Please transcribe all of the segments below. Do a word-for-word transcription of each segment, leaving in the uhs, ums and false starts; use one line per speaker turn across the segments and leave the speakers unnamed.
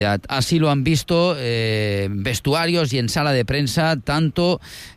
Así lo han visto eh, vestuarios y en sala de prensa, tanto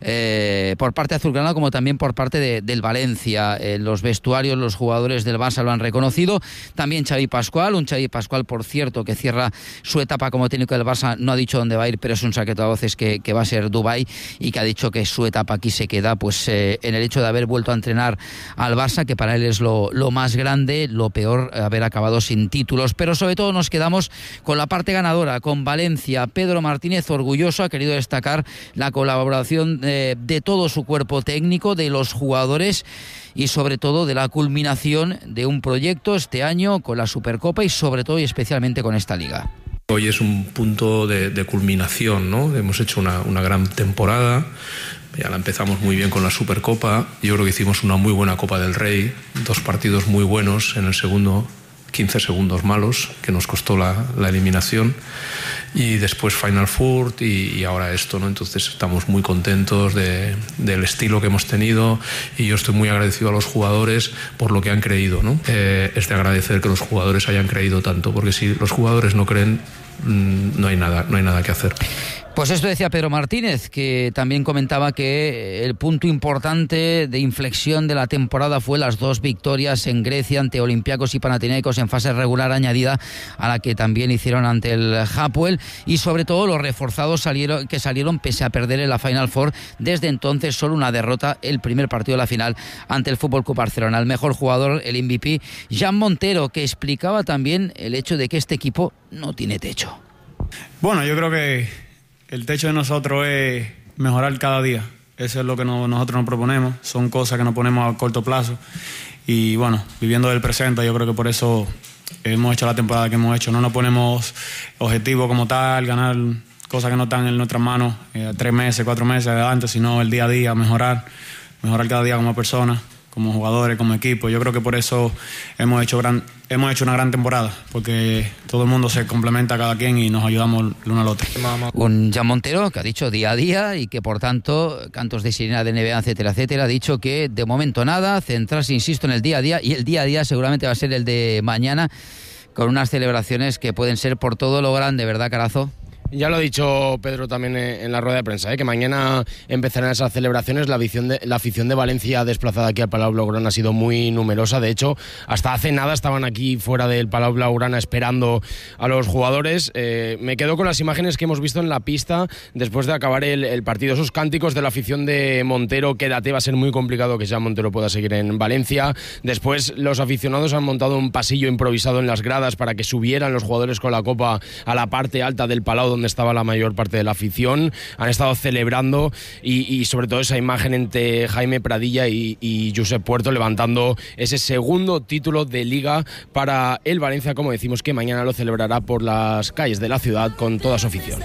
eh, por parte azulgrana como también por parte de, del Valencia. Eh, los vestuarios, los jugadores del Barça lo han reconocido. También Xavi Pascual, un Xavi Pascual, por cierto, que cierra su etapa como técnico del Barça. No ha dicho dónde va a ir, pero es un secreto a voces que, que va a ser Dubái, y que ha dicho que su etapa aquí se queda pues eh, en el hecho de haber vuelto a entrenar al Barça, que para él es lo, lo más grande, lo peor, haber acabado sin títulos. Pero sobre todo nos quedamos con la parte ganadora, con Valencia. Pedro Martínez, orgulloso, ha querido destacar la colaboración de, de todo su cuerpo técnico, de los jugadores y sobre todo de la culminación de un proyecto este año con la Supercopa y sobre todo y especialmente con esta liga.
Hoy es un punto de, de culminación, ¿no? Hemos hecho una, una gran temporada. Ya la empezamos muy bien con la Supercopa. Yo creo que hicimos una muy buena Copa del Rey, dos partidos muy buenos. En el segundo, quince segundos malos, que nos costó la, la eliminación, y después Final Four y, y ahora esto, ¿no? Entonces estamos muy contentos de, del estilo que hemos tenido, y yo estoy muy agradecido a los jugadores por lo que han creído, ¿no? Eh, es de agradecer que los jugadores hayan creído tanto, porque si los jugadores no creen, mmm, no hay nada, no hay nada que hacer.
Pues esto decía Pedro Martínez, que también comentaba que el punto importante de inflexión de la temporada fue las dos victorias en Grecia ante Olympiacos y Panathinaikos en fase regular añadida a la que también hicieron ante el Hapoel, y sobre todo los reforzados salieron, que salieron pese a perder en la Final Four. Desde entonces solo una derrota, el primer partido de la final ante el F C Barcelona. El mejor jugador, el M V P, Jan Montero, que explicaba también el hecho de que este equipo no tiene techo.
Bueno, yo creo que el techo de nosotros es mejorar cada día. Eso es lo que no, nosotros nos proponemos. Son cosas que nos ponemos a corto plazo. Y bueno, viviendo del presente, yo creo que por eso hemos hecho la temporada que hemos hecho. No nos ponemos objetivos como tal, ganar cosas que no están en nuestras manos, eh, tres meses, cuatro meses adelante, sino el día a día, mejorar, mejorar cada día como persona, como jugadores, como equipo. Yo creo que por eso hemos hecho gran, hemos hecho una gran temporada, porque todo el mundo se complementa a cada quien y nos ayudamos el uno al otro.
Un Jan Montero que ha dicho día a día, y que por tanto, cantos de sirena de N B A, etcétera, etcétera, ha dicho que de momento nada, centrarse, insisto, en el día a día, y el día a día seguramente va a ser el de mañana, con unas celebraciones que pueden ser por todo lo grande, ¿verdad, Carazo?
Ya lo ha dicho Pedro también en la rueda de prensa, ¿eh? que mañana empezarán esas celebraciones. La afición, de, la afición de Valencia desplazada aquí al Palau Blaugrana ha sido muy numerosa. De hecho, hasta hace nada estaban aquí fuera del Palau Blaugrana esperando a los jugadores. Eh, me quedo con las imágenes que hemos visto en la pista después de acabar el, el partido. Esos cánticos de la afición de Montero: quédate, va a ser muy complicado que ya Montero pueda seguir en Valencia. Después los aficionados han montado un pasillo improvisado en las gradas para que subieran los jugadores con la copa a la parte alta del Palau, donde estaba la mayor parte de la afición. Han estado celebrando, y, y sobre todo esa imagen entre Jaime Pradilla y, y Josep Puerto levantando ese segundo título de Liga para el Valencia, como decimos, que mañana lo celebrará por las calles de la ciudad con toda su afición.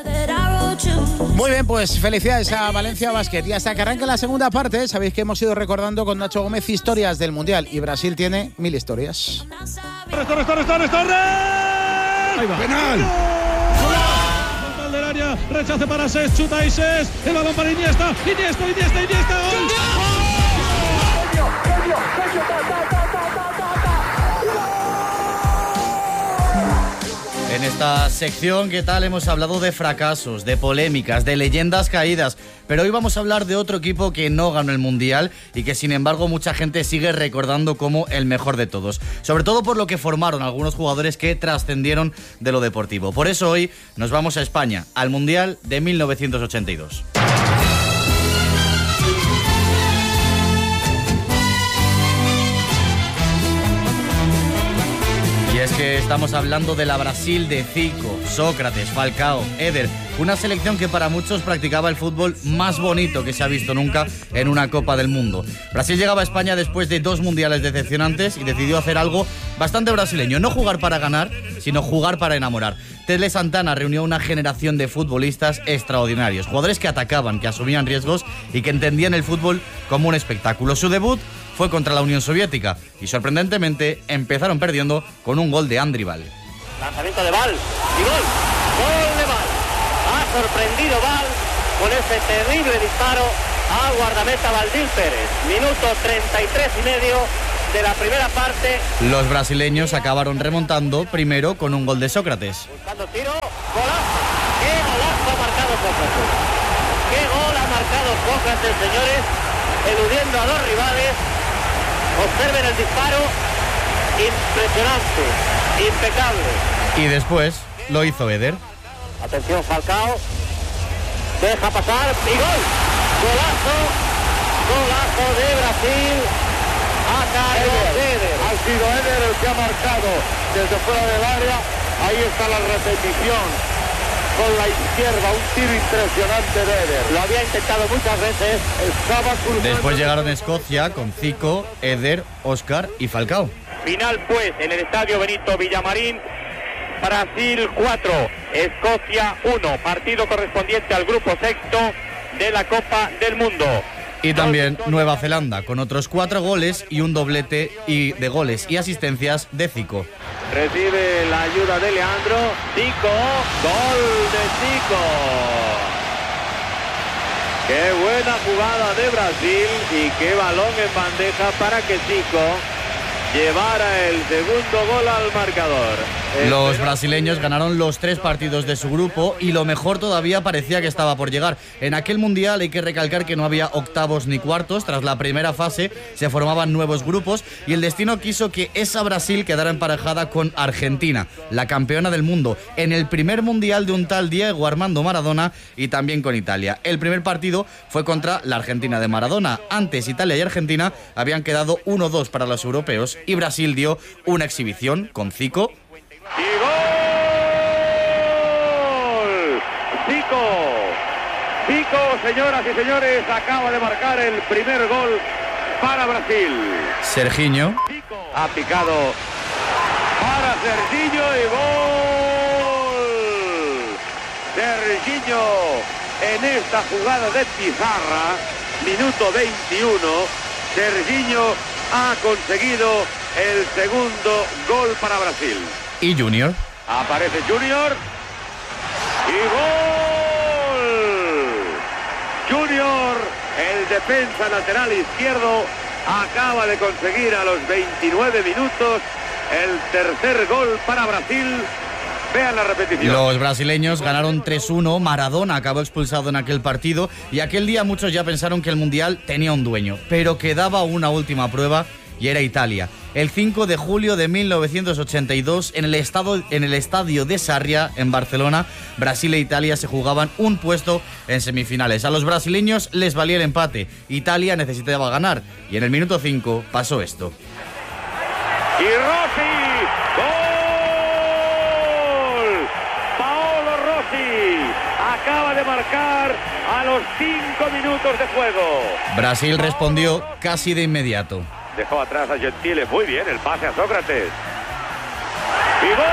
Muy bien, pues felicidades a Valencia Basket. Y hasta que arranque la segunda parte, sabéis que hemos ido recordando con Nacho Gómez historias del Mundial, y Brasil tiene mil historias.
¡Torres, Torres, Torres, Torres, Torres! Ahí va. ¡Penal! Del área, rechace para Ses, chuta y Ses, el balón para Iniesta, Iniesta, Iniesta, Iniesta, ¡gol!
En esta sección, ¿qué tal? Hemos hablado de fracasos, de polémicas, de leyendas caídas, pero hoy vamos a hablar de otro equipo que no ganó el Mundial y que sin embargo mucha gente sigue recordando como el mejor de todos, sobre todo por lo que formaron algunos jugadores que trascendieron de lo deportivo. Por eso hoy nos vamos a España, al Mundial de mil novecientos ochenta y dos. Y es que estamos hablando de la Brasil de Zico, Sócrates, Falcao, Éder, una selección que para muchos practicaba el fútbol más bonito que se ha visto nunca en una Copa del Mundo. Brasil llegaba a España después de dos mundiales decepcionantes y decidió hacer algo bastante brasileño, no jugar para ganar, sino jugar para enamorar. Tele Santana reunió una generación de futbolistas extraordinarios, jugadores que atacaban, que asumían riesgos y que entendían el fútbol como un espectáculo. Su debut fue contra la Unión Soviética y sorprendentemente empezaron perdiendo con un gol de Andri Val.
Lanzamiento de Val y gol, gol de Val. Ha sorprendido Val con ese terrible disparo a guardameta Valdil Pérez. Minuto treinta y tres y medio de la primera parte.
Los brasileños acabaron remontando primero con un gol de Sócrates.
Buscando tiro, golazo. ¡Qué golazo ha marcado Sócrates! ¡Qué gol ha marcado Sócrates, señores! Eludiendo a dos rivales. Observen el disparo. Impresionante, impecable.
Y después lo hizo Eder.
Atención, Falcao. Deja pasar y gol. Golazo. Golazo de Brasil. A cargo de Eder.
Ha sido Eder el que ha marcado desde fuera del área. Ahí está la repetición. Con la izquierda, un tiro impresionante de Eder.
Lo había intentado muchas veces.
Estaba cruzando.
Después llegaron Escocia con Zico, Eder, Óscar y Falcao.
Final pues en el estadio Benito Villamarín. Brasil cuatro, Escocia uno. Partido correspondiente al grupo sexto de la Copa del Mundo.
Y también Nueva Zelanda con otros cuatro goles y un doblete y de goles y asistencias de Zico.
Recibe la ayuda de Leandro. Zico, gol de Zico. Qué buena jugada de Brasil y qué balón en bandeja para que Zico llevara el segundo gol al marcador.
Los brasileños ganaron los tres partidos de su grupo y lo mejor todavía parecía que estaba por llegar. En aquel mundial hay que recalcar que no había octavos ni cuartos. Tras la primera fase se formaban nuevos grupos y el destino quiso que esa Brasil quedara emparejada con Argentina, la campeona del mundo, en el primer mundial de un tal Diego Armando Maradona, y también con Italia. El primer partido fue contra la Argentina de Maradona. Antes Italia y Argentina habían quedado uno dos para los europeos y Brasil dio una exhibición con Zico.
¡Y gol! Zico. Zico, señoras y señores, acaba de marcar el primer gol para Brasil.
Serginho.
Ha picado para Serginho y gol. Serginho en esta jugada de pizarra, minuto veintiuno. Serginho ha conseguido el segundo gol para Brasil.
Y Junior.
Aparece Junior. Y gol. Junior, el defensa lateral izquierdo, acaba de conseguir a los veintinueve minutos el tercer gol para Brasil. Vean la repetición.
Los brasileños ganaron tres uno, Maradona acabó expulsado en aquel partido y aquel día muchos ya pensaron que el Mundial tenía un dueño, pero quedaba una última prueba y era Italia. El cinco de julio de mil novecientos ochenta y dos, en el, estado, en el estadio de Sarria, en Barcelona, Brasil e Italia se jugaban un puesto en semifinales. A los brasileños les valía el empate, Italia necesitaba ganar y en el minuto cinco pasó esto.
Y Rossi, gol. Paolo Rossi acaba de marcar a los cinco minutos de juego.
Brasil respondió casi de inmediato.
Dejó atrás a Gentile, muy bien, el pase a Sócrates. ¡Y gol!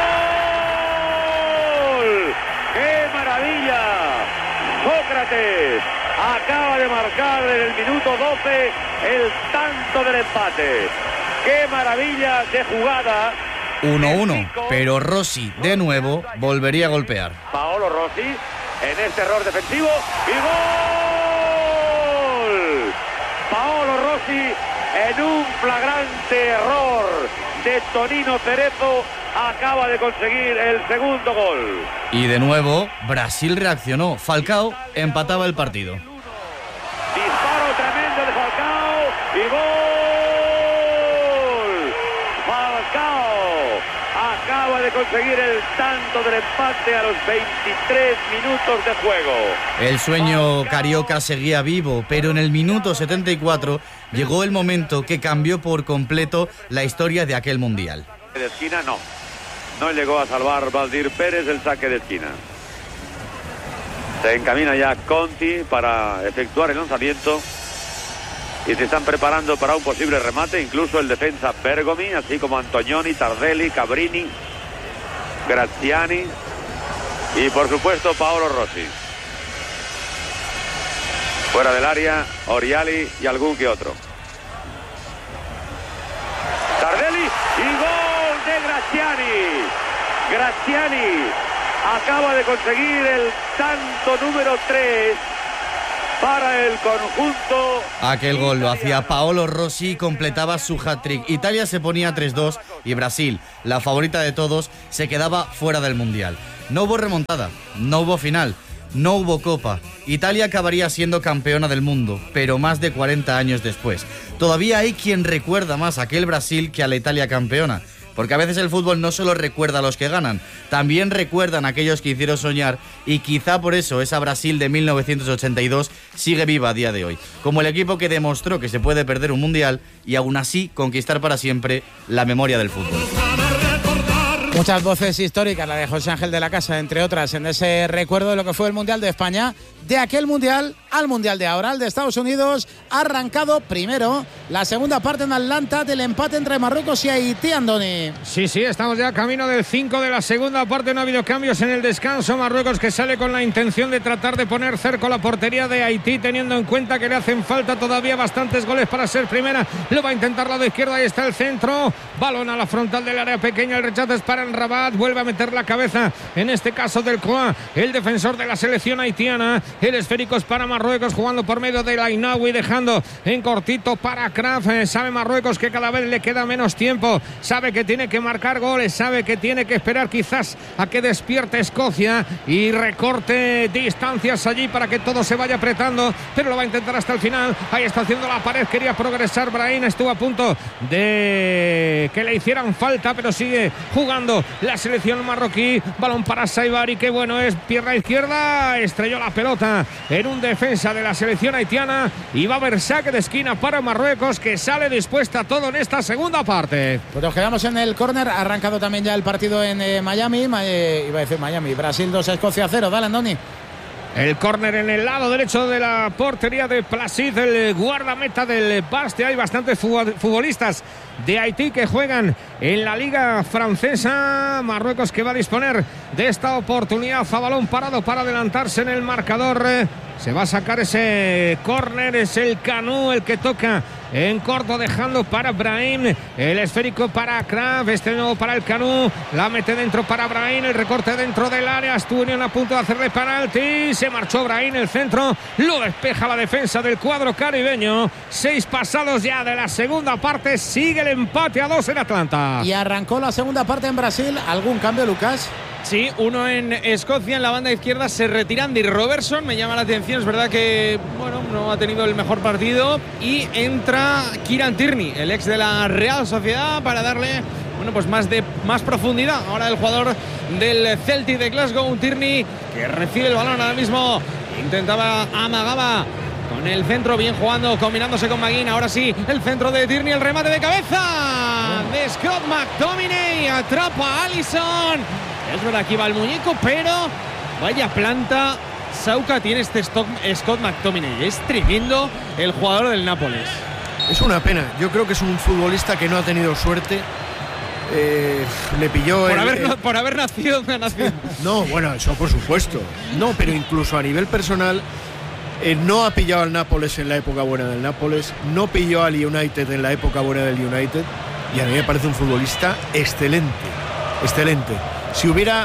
¡Qué maravilla! Sócrates acaba de marcar en el minuto doce el tanto del empate. ¡Qué maravilla de jugada!
uno uno, pero Rossi de nuevo volvería a golpear.
Paolo Rossi en este error defensivo y gol. Paolo Rossi en un flagrante error de Tonino Cerezo acaba de conseguir el segundo gol.
Y de nuevo Brasil reaccionó. Falcao empataba el partido.
Disparo tremendo de Falcao y gol. Falcao acaba de conseguir el tanto del empate a los veintitrés minutos de juego.
El sueño carioca seguía vivo, pero en el minuto setenta y cuatro llegó el momento que cambió por completo la historia de aquel mundial.
De esquina no, no llegó a salvar Valdir Pérez el saque de esquina. Se encamina ya Conti para efectuar el lanzamiento y se están preparando para un posible remate, incluso el defensa Bergomi, así como Antonioni, Tardelli, Cabrini, Graziani y por supuesto Paolo Rossi. Fuera del área, Oriali y algún que otro. Tardelli y gol de Graziani. Graziani acaba de conseguir el tanto número tres para el conjunto.
Aquel gol lo hacía Paolo Rossi y completaba su hat-trick. Italia se ponía tres dos y Brasil, la favorita de todos, se quedaba fuera del Mundial. No hubo remontada, no hubo final, no hubo copa. Italia acabaría siendo campeona del mundo, pero más de cuarenta años después. Todavía hay quien recuerda más a aquel Brasil que a la Italia campeona. Porque a veces el fútbol no solo recuerda a los que ganan, también recuerdan a aquellos que hicieron soñar, y quizá por eso esa Brasil de mil novecientos ochenta y dos sigue viva a día de hoy, como el equipo que demostró que se puede perder un mundial y aún así conquistar para siempre la memoria del fútbol.
Muchas voces históricas, la de José Ángel de la Casa, entre otras, en ese recuerdo de lo que fue el Mundial de España, de aquel Mundial al Mundial de ahora, el de Estados Unidos. Ha arrancado primero la segunda parte en Atlanta del empate entre Marruecos y Haití, Andoni.
Sí, sí, estamos ya camino del cinco de la segunda parte, no ha habido cambios en el descanso. Marruecos que sale con la intención de tratar de poner cerco a la portería de Haití, teniendo en cuenta que le hacen falta todavía bastantes goles para ser primera. Lo va a intentar lado izquierdo, ahí está el centro, balón a la frontal del área pequeña, el rechazo es para Rabat, vuelve a meter la cabeza, en este caso del Croix, el defensor de la selección haitiana. El esférico es para Marruecos, jugando por medio de Lainaoui, dejando en cortito para Kraf. Eh, sabe Marruecos que cada vez le queda menos tiempo, sabe que tiene que marcar goles, sabe que tiene que esperar quizás a que despierte Escocia y recorte distancias allí para que todo se vaya apretando, pero lo va a intentar hasta el final. Ahí está haciendo la pared, quería progresar Brahim, estuvo a punto de que le hicieran falta, pero sigue jugando la selección marroquí. Balón para Saibari, que bueno es, pierna izquierda, estrelló la pelota en un defensa de la selección haitiana y va a haber saque de esquina para Marruecos, que sale dispuesta a todo en esta segunda parte.
Pues nos quedamos en el córner, ha arrancado también ya el partido en eh, Miami, eh, iba a decir Miami, Brasil dos, Escocia cero, dale Andoni.
El córner en el lado derecho de la portería de Placid, el guardameta del Bastia. Hay bastantes futbolistas de Haití que juegan en la liga francesa. Marruecos que va a disponer de esta oportunidad a balón parado para adelantarse en el marcador. Se va a sacar ese córner, es el Canú el que toca en corto, dejando para Brahim, el esférico para Kraf, este nuevo para el Canú, la mete dentro para Brahim, el recorte dentro del área, estuvieron a punto de hacerle penalti, se marchó Brahim, el centro, lo despeja la defensa del cuadro caribeño. Seis pasados ya de la segunda parte, sigue el empate a dos en Atlanta.
Y arrancó la segunda parte en Brasil. ¿Algún cambio, Lucas?
Sí, uno en Escocia, en la banda izquierda se retiran de Robertson, me llama la atención, es verdad que bueno, no ha tenido el mejor partido, y entra Kieran Tierney, el ex de la Real Sociedad, para darle bueno, pues más, de, más profundidad. Ahora el jugador del Celtic de Glasgow, un Tierney que recibe el balón ahora mismo, intentaba, amagaba con el centro, bien jugando, combinándose con McGinn. Ahora sí, el centro de Tierney, el remate de cabeza de Scott McTominay, atrapa a Alisson. Es verdad que iba el muñeco, pero vaya planta Sauca tiene este stock, Scott McTominay. Es tremendo el jugador del Nápoles.
Es una pena. Yo creo que es un futbolista que no ha tenido suerte. Eh, le pilló
por,
el,
haber,
el...
por haber nacido en nación.
No, bueno, eso por supuesto. No, pero incluso a nivel personal eh, no ha pillado al Nápoles en la época buena del Nápoles, no pilló al United en la época buena del United, y a mí me parece un futbolista excelente, excelente. Si hubiera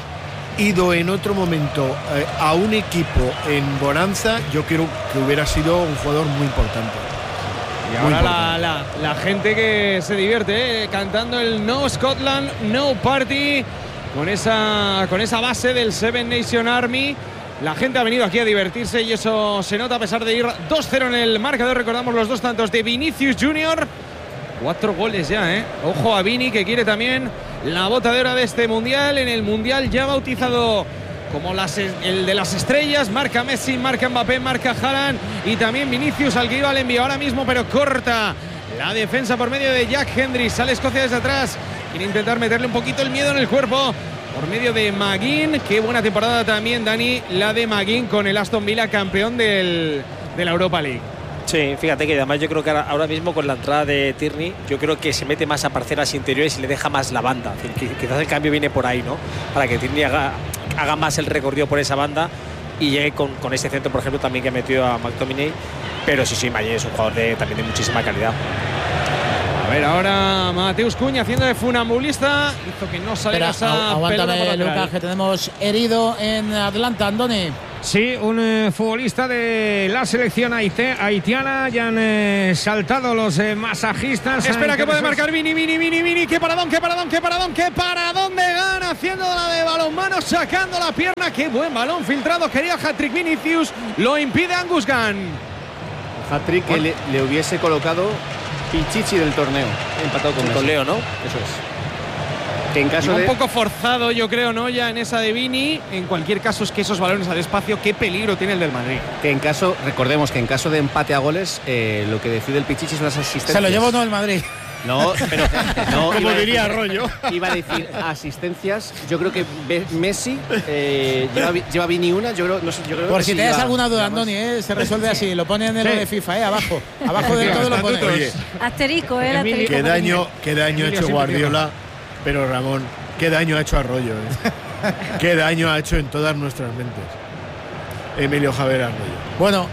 ido en otro momento eh, a un equipo en bonanza, yo creo que hubiera sido un jugador muy importante.
Y ahora la, la, la gente que se divierte eh, cantando el No Scotland, No Party, con esa, con esa base del Seven Nation Army. La gente ha venido aquí a divertirse y eso se nota a pesar de ir dos cero en el marcador. Recordamos los dos tantos de Vinicius Junior. Cuatro goles ya, ¿eh? Ojo a Vini, que quiere también la bota de oro de este Mundial. En el Mundial ya bautizado como las, el de las estrellas. Marca Messi, marca Mbappé, marca Haaland. Y también Vinicius, al que iba al envío ahora mismo, pero corta la defensa por medio de Jack Hendry. Sale Escocia desde atrás. Quiere intentar meterle un poquito el miedo en el cuerpo por medio de McGinn. Qué buena temporada también, Dani, la de McGinn con el Aston Villa, campeón del, de la Europa League.
Sí, fíjate que además yo creo que ahora mismo con la entrada de Tierney, yo creo que se mete más a parcelas interiores y le deja más la banda. Es decir, quizás el cambio viene por ahí, ¿no? Para que Tierney haga, haga más el recorrido por esa banda y llegue con, con ese centro, por ejemplo, también que ha metido a McTominay. Pero sí, sí, McGinn es un jugador de, también de muchísima calidad.
A ver, ahora Mateus Cunha haciendo de funambulista, hizo que no saliera esa
aguántame,
pelota.
Lucas, que tenemos herido en Atlanta, Andoni.
Sí, un eh, futbolista de la selección haite, haitiana. Ya han eh, saltado los eh, masajistas.
Espera que puede marcar Vini, Vini, Vini, Vini. Qué paradón, qué paradón, qué paradón, qué paradón de Gana, haciendo la de balonmano, sacando la pierna. Qué buen balón filtrado. Quería hat-trick Vinicius. Lo impide Angus Gunn.
Hat-trick que le, le hubiese colocado Pichichi del torneo. Empatado con,
con Leo, ¿no?
Eso es. Que en caso
un
de...
poco forzado, yo creo, ¿no? Ya en esa de Vini. En cualquier caso, es que esos balones al espacio, qué peligro tiene el del Madrid.
Que en caso, recordemos que en caso de empate a goles, eh, lo que decide el Pichichi son las asistencias.
Se lo llevó todo el Madrid.
No, pero no,
como diría
decir,
Arroyo.
Iba a decir asistencias. Yo creo que Messi eh, lleva, lleva Vini una. Yo creo, no sé, yo creo
Por
que
si
sí
te das
lleva,
alguna duda, Andoni, ¿eh? Se resuelve así. Lo ponen en
Sí.
lo de FIFA, ¿eh? Abajo. Abajo de todo lo ponen.
Oye,
Asterisco, ¿eh? El asterisco.
qué daño, qué daño ha
Emilio
hecho
siempre
Guardiola, pero Ramón, qué daño ha hecho Arroyo, ¿eh? Qué daño ha hecho en todas nuestras mentes Emilio Javier Arroyo.
Bueno,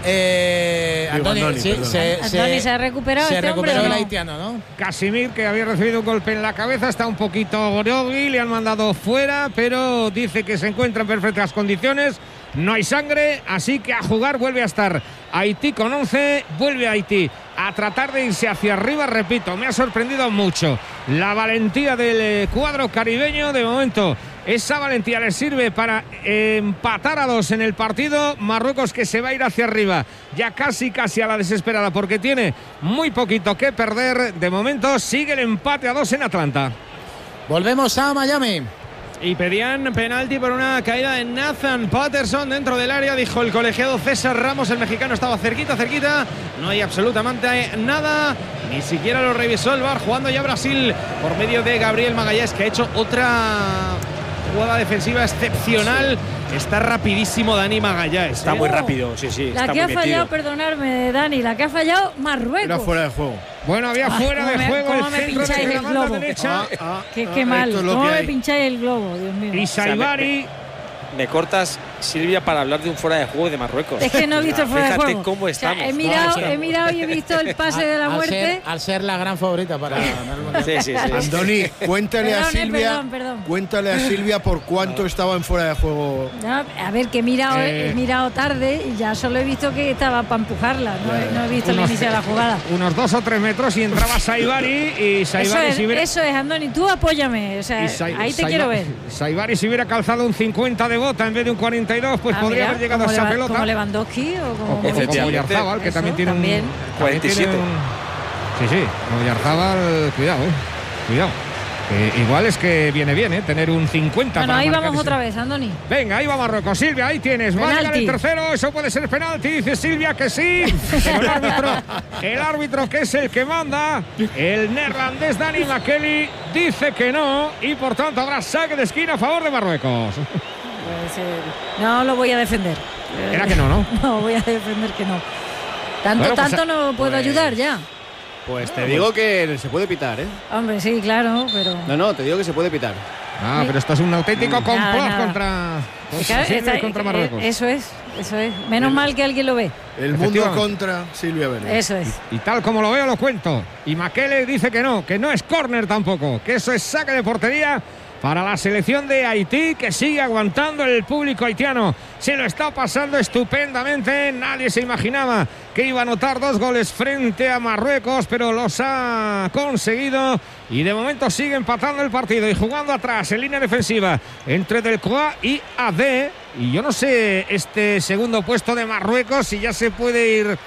eh,
Digo,
Andoni,
Andoni,
sí,
perdón.
se,
Andoni, ¿se ha recuperado
se
este hombre
recuperó
o
el
no?
haitiano, ¿no?
Casimir, que había recibido un golpe en la cabeza, está un poquito grogui, le han mandado fuera, pero dice que se encuentra en perfectas condiciones. No hay sangre, así que a jugar. Vuelve a estar Haití con once, vuelve Haití a tratar de irse hacia arriba. Repito, me ha sorprendido mucho la valentía del cuadro caribeño. De momento, esa valentía le sirve para empatar a dos en el partido. Marruecos, que se va a ir hacia arriba, ya casi casi a la desesperada, porque tiene muy poquito que perder. De momento sigue el empate a dos en Atlanta.
Volvemos a Miami.
Y pedían penalti por una caída de Nathan Patterson dentro del área. Dijo el colegiado César Ramos, el mexicano estaba cerquita, cerquita. No hay absolutamente nada. Ni siquiera lo revisó el V A R. Jugando ya Brasil por medio de Gabriel Magallanes, que ha hecho otra jugada defensiva excepcional. Está rapidísimo Dani Magallanes.
Está
¿eh?
muy rápido, sí, sí.
La
está
que ha
muy
fallado,
metido.
perdonadme, Dani, la que ha fallado Marruecos.
Era fuera de juego.
Bueno, había
Ay,
fuera
cómo
de
me-
juego
cómo
el
me
centro
pincháis
de
el
la banda
globo.
derecha.
Ah, ah,
Qué,
ah,
qué mal,
esto es lo
cómo
que
me
hay.
pincháis el globo, Dios mío.
Y Saibari.
Me cortas, Silvia, para hablar de un fuera de juego de Marruecos.
Es que no he visto el fuera de
Fíjate
juego.
cómo
O sea,
estamos.
he mirado,
No, sí.
he mirado y he visto el pase de la
Al
muerte.
ser, al ser la gran favorita para ganar el Mundial.
Sí, sí, sí.
Andoni, cuéntale a
Perdón, eh,
Silvia,
perdón, perdón.
cuéntale a Silvia por cuánto estaba en fuera de juego.
No, a ver, que he mirado,
Eh.
he mirado tarde y ya solo he visto que estaba para empujarla. No, he- no he visto el
Unos-
inicio de la jugada.
Unos dos o tres metros y entraba Saibari. Y
Eso
Saibari
es,
si hubiera-
eso es, Andoni, tú apóyame. O sea,
y Sai-
ahí te
Saiba-
quiero ver.
Saibari, si hubiera calzado un cincuenta de bota en vez de un cuarenta y dos, pues
Ah,
podría
mira,
haber llegado a
como
esa
Leva-
pelota.
Como Lewandowski o como...
O como, como
Efectivamente.
Oyarzabal, que
Eso,
también tiene
también.
un... también
cuarenta y siete.
tiene un- Sí, sí, Oyarzabal, cuidado, eh, cuidado. Que igual es que viene bien, ¿eh? Tener un cincuenta.
Bueno,
para
ahí
marcar
vamos
ese-
otra vez, Andoni.
Venga, ahí va Marruecos. Silvia, ahí tienes. Va a llegar el
Penalti.
tercero. Eso puede ser penalti. Dice Silvia que sí. Pero el árbitro, el árbitro que es el que manda, el neerlandés Dani Makeli, dice que no. Y por tanto habrá saque de esquina a favor de Marruecos.
Pues, eh, no lo voy a defender.
Era que no, ¿no?
No, voy a defender que no. Tanto,
Bueno, pues,
tanto no puedo
pues-
ayudar ya.
Pues te digo que se puede pitar, ¿eh?
Hombre, sí, claro, pero...
No, no, te digo que se puede pitar.
Ah, pero esto es un auténtico complot
Nada, nada.
contra,
Claro,
Silvia
está-
y contra
eh,
Marruecos.
Eso es, eso es. Menos mal que alguien lo ve.
El mundo
Efectivamente.
contra Silvia Vélez.
Eso es.
Y tal como lo veo, lo cuento. Y Makele dice que no, que no es córner tampoco, que eso es saque de portería para la selección de Haití, que sigue aguantando. El público haitiano se lo está pasando estupendamente. Nadie se imaginaba que iba a anotar dos goles frente a Marruecos, pero los ha conseguido. Y de momento sigue empatando el partido y jugando atrás en línea defensiva entre Delcroix y A D. Y yo no sé, este segundo puesto de Marruecos, si ya se puede ir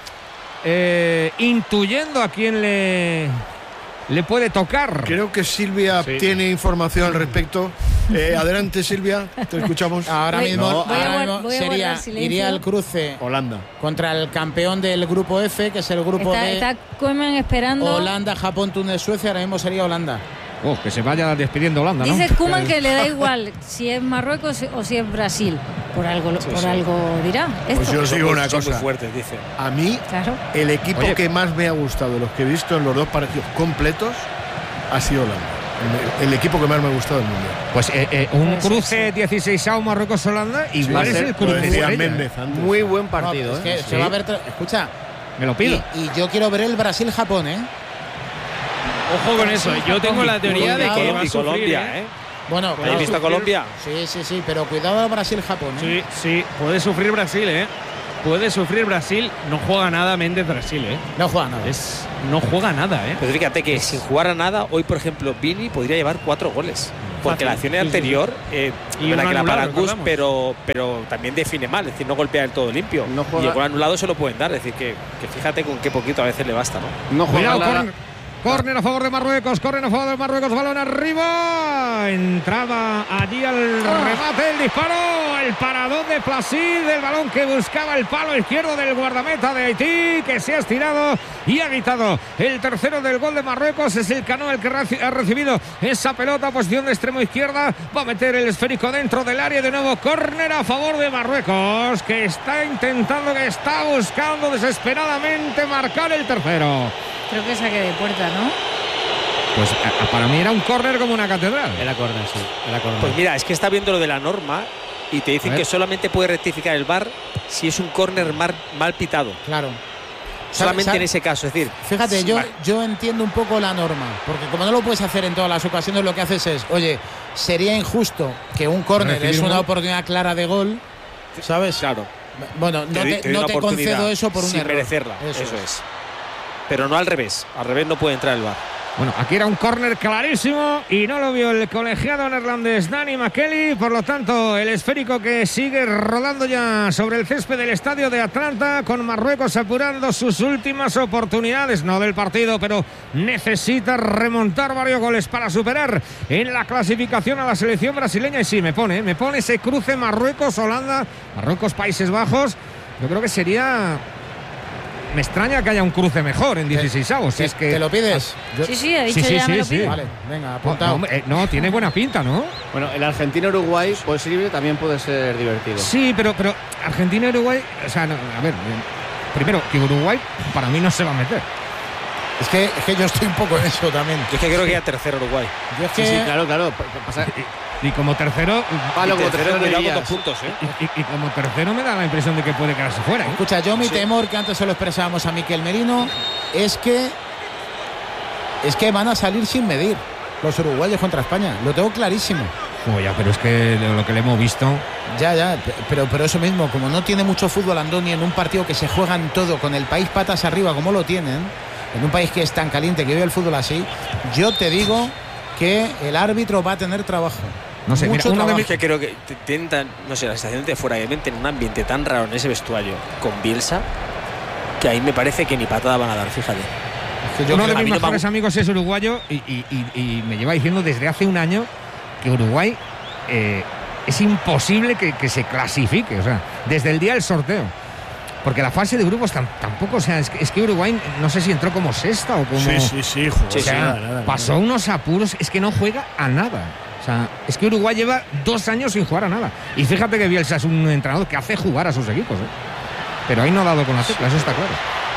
eh, intuyendo a quién le, le puede tocar.
Creo que Silvia
Sí.
tiene información al respecto. Eh, adelante, Silvia, te escuchamos.
Ahora
Voy-
mismo,
voy a
ahora
guar-
mismo
voy a
sería,
guardar silencio.
iría el cruce
Holanda.
contra el campeón del grupo F, que es el grupo
Está,
de
está Koeman esperando.
Holanda, Japón, Túnez, Suecia. Ahora mismo sería Holanda.
Oh, que se vaya despidiendo Holanda, ¿no?
Dice Koeman que le da igual si es Marruecos o si es Brasil. Por algo, por
sí.
algo dirá.
Pues
Esto.
yo os digo una
Son muy
cosa.
fuertes, dice.
A mí,
Claro.
el equipo
Oye.
que más me ha gustado de los que he visto en los dos partidos completos ha sido Holanda. El, el equipo que más me ha gustado del Mundial.
Pues eh, eh, un
Sí, sí,
cruce dieciséis a Marruecos-Holanda, igual
Sí,
es
sí,
el
lo
cruce
decía
estrella,
Méndez
¿eh?
antes.
Muy buen
No,
partido,
es que
¿eh?
se
Sí.
va a ver. tra- Escucha.
Me lo pido.
Y, y yo quiero ver el Brasil-Japón, ¿eh?
Ojo con eso. Yo tengo la teoría de que
Colombia,
va a
y
sufrir,
Colombia,
¿eh?
¿eh?
Bueno,
¿habéis visto a Colombia?
Sí, sí, sí, pero cuidado a Brasil-Japón. ¿eh?
Sí, sí, puede sufrir Brasil, ¿eh? Puede sufrir Brasil. No juega nada Méndez Brasil, ¿eh?
No juega nada.
Es, no juega nada, ¿eh?
Pero fíjate que sin jugar a nada, hoy, por ejemplo, Vini podría llevar cuatro goles. Porque la acción anterior, eh,
y
la que la para Gus,
recordamos.
pero, pero también define mal, es decir, no golpea del todo limpio.
No juega-
Y el gol anulado se lo pueden dar, es decir, que, que fíjate con qué poquito a veces le basta, ¿no?
No juega
Cuidado,
nada.
córner, córner a favor de Marruecos, córner a favor de Marruecos, balón arriba, entraba allí al remate, el disparo, el paradón de Placid, del balón que buscaba el palo izquierdo del guardameta de Haití, que se ha estirado y ha gritado el tercero del gol de Marruecos. Es el Cano el que ha recibido esa pelota, posición de extremo izquierda, va a meter el esférico dentro del área, de nuevo córner a favor de Marruecos, que está intentando, que está buscando desesperadamente marcar el tercero.
Creo que saque de puerta, ¿no?
Pues a- a- para mí era un córner como una catedral.
Era córner, sí. Era córner.
Pues mira, es que está viendo lo de la norma y te dicen
A ver.
que solamente puede rectificar el V A R si es un córner mal, mal pitado.
Claro.
Solamente
¿Sabe-
en ese caso, es decir.
Fíjate,
si
yo,
va-
yo entiendo un poco la norma, porque como no lo puedes hacer en todas las ocasiones, lo que haces es, oye, sería injusto que un córner
Recibir
es
un
una
gol.
oportunidad clara de gol, ¿sabes?
Claro.
Bueno, no
doy-
te,
doy
no
una
te
oportunidad
concedo eso por un
sin
error.
merecerla. Eso,
Eso
es.
es.
Pero no al revés. Al revés no puede entrar el V A R.
Bueno, aquí era un córner clarísimo y no lo vio el colegiado neerlandés Danny McKelly. Por lo tanto, el esférico que sigue rodando ya sobre el césped del estadio de Atlanta, con Marruecos apurando sus últimas oportunidades, no del partido, pero necesita remontar varios goles para superar en la clasificación a la selección brasileña. Y sí, me pone, me pone ese cruce Marruecos-Holanda, Marruecos-Países Bajos. Yo creo que sería... Me extraña que haya un cruce mejor en dieciseisavos. Si
¿Te,
es que...
te lo pides? Yo-
Sí, sí, ha dicho
Sí, sí,
ya
sí,
me lo
sí.
pido.
Vale, venga,
No,
apuntado.
hombre, eh, no, tiene buena pinta, ¿no?
Bueno, el Argentina-Uruguay posible también puede ser divertido.
Sí, pero, pero Argentina y Uruguay, o sea, no, a ver, eh, primero, que Uruguay para mí no se va a meter.
Es que, es que yo estoy un poco en eso también.
Yo es que creo que ya tercero Uruguay.
Yo es
Sí,
que,
sí, claro, claro. pa- pa- pasa-
Y como tercero,
Palo
Y
como
tercero,
tercero
cuidado con
dirías.
dos puntos, ¿eh?
y, y- y como tercero me da la impresión de que puede quedarse fuera, ¿eh?
escucha, yo mi
Sí.
temor, que antes se lo expresábamos a Miquel Merino, es que es que van a salir sin medir los uruguayos contra España. Lo tengo clarísimo.
Oh, ya, pero es que de lo que le hemos visto,
Ya, ya, pe- pero, pero eso mismo, como no tiene mucho fútbol Andoni en un partido que se juegan todo con el país patas arriba como lo tienen, en un país que es tan caliente, que vive el fútbol así, yo te digo que el árbitro va a tener trabajo.
no sé, mira,
Mucho
uno de
trabajo.
mis...
Es que creo que te- tienen tan- no sé, la sensación de fuera de mente en un ambiente tan raro en ese vestuario con Bielsa, que ahí me parece que ni patada van a dar, fíjate.
Es que yo
Uno
creo-
de
a
mis
mí no me
mejores
ha-
amigos es uruguayo y, y- y- y me lleva diciendo desde hace un año que Uruguay eh, es imposible que, que se clasifique, o sea, desde el día del sorteo. Porque la fase de grupos tam- tampoco, o sea, es que, es que Uruguay no sé si entró como sexta o como...
Sí, sí, sí, joder.
O sea,
nada, nada,
pasó
nada.
unos apuros, es que no juega a nada. O sea, es que Uruguay lleva dos años sin jugar a nada. Y fíjate que Bielsa es un entrenador que hace jugar a sus equipos, ¿eh? Pero ahí no ha dado con la tecla, eso está claro.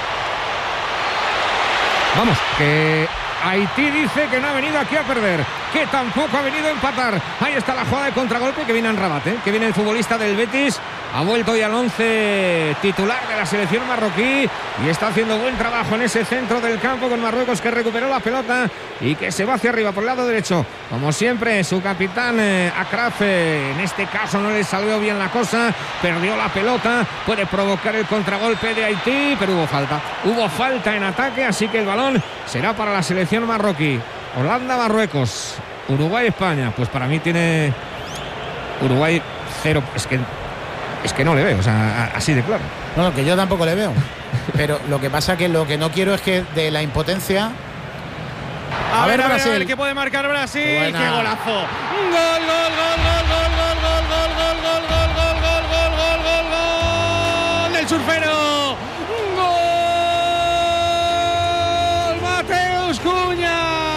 Vamos, que Haití dice que no ha venido aquí a perder, que tampoco ha venido a empatar. Ahí está la jugada de contragolpe que viene en Rabat, ¿eh? Que viene el futbolista del Betis. Ha vuelto hoy al once titular de la selección marroquí y está haciendo buen trabajo en ese centro del campo con Marruecos, que recuperó la pelota y que se va hacia arriba por el lado derecho. Como siempre, su capitán eh, Akraf, eh, en este caso no le salió bien la cosa, perdió la pelota, puede provocar el contragolpe de Haití, pero hubo falta. Hubo falta en ataque, así que el balón será para la selección marroquí. Holanda, Marruecos, Uruguay, España. Pues para mí tiene Uruguay cero. Es que Es que no le veo, o sea, así de claro.
No, no, que yo tampoco le veo. Pero lo que pasa que lo que no quiero es que de la impotencia.
A,
A
ver,
ver,
a ver, a
Brasil.
ver, ¿qué puede marcar Brasil?
Buena.
¡Qué golazo! ¡Gol, gol, gol, gol, gol, gol, gol, gol, gol, gol, gol, gol, gol, gol, gol, gol, gol del surfero! ¡Gol! ¡Mateus Cunha!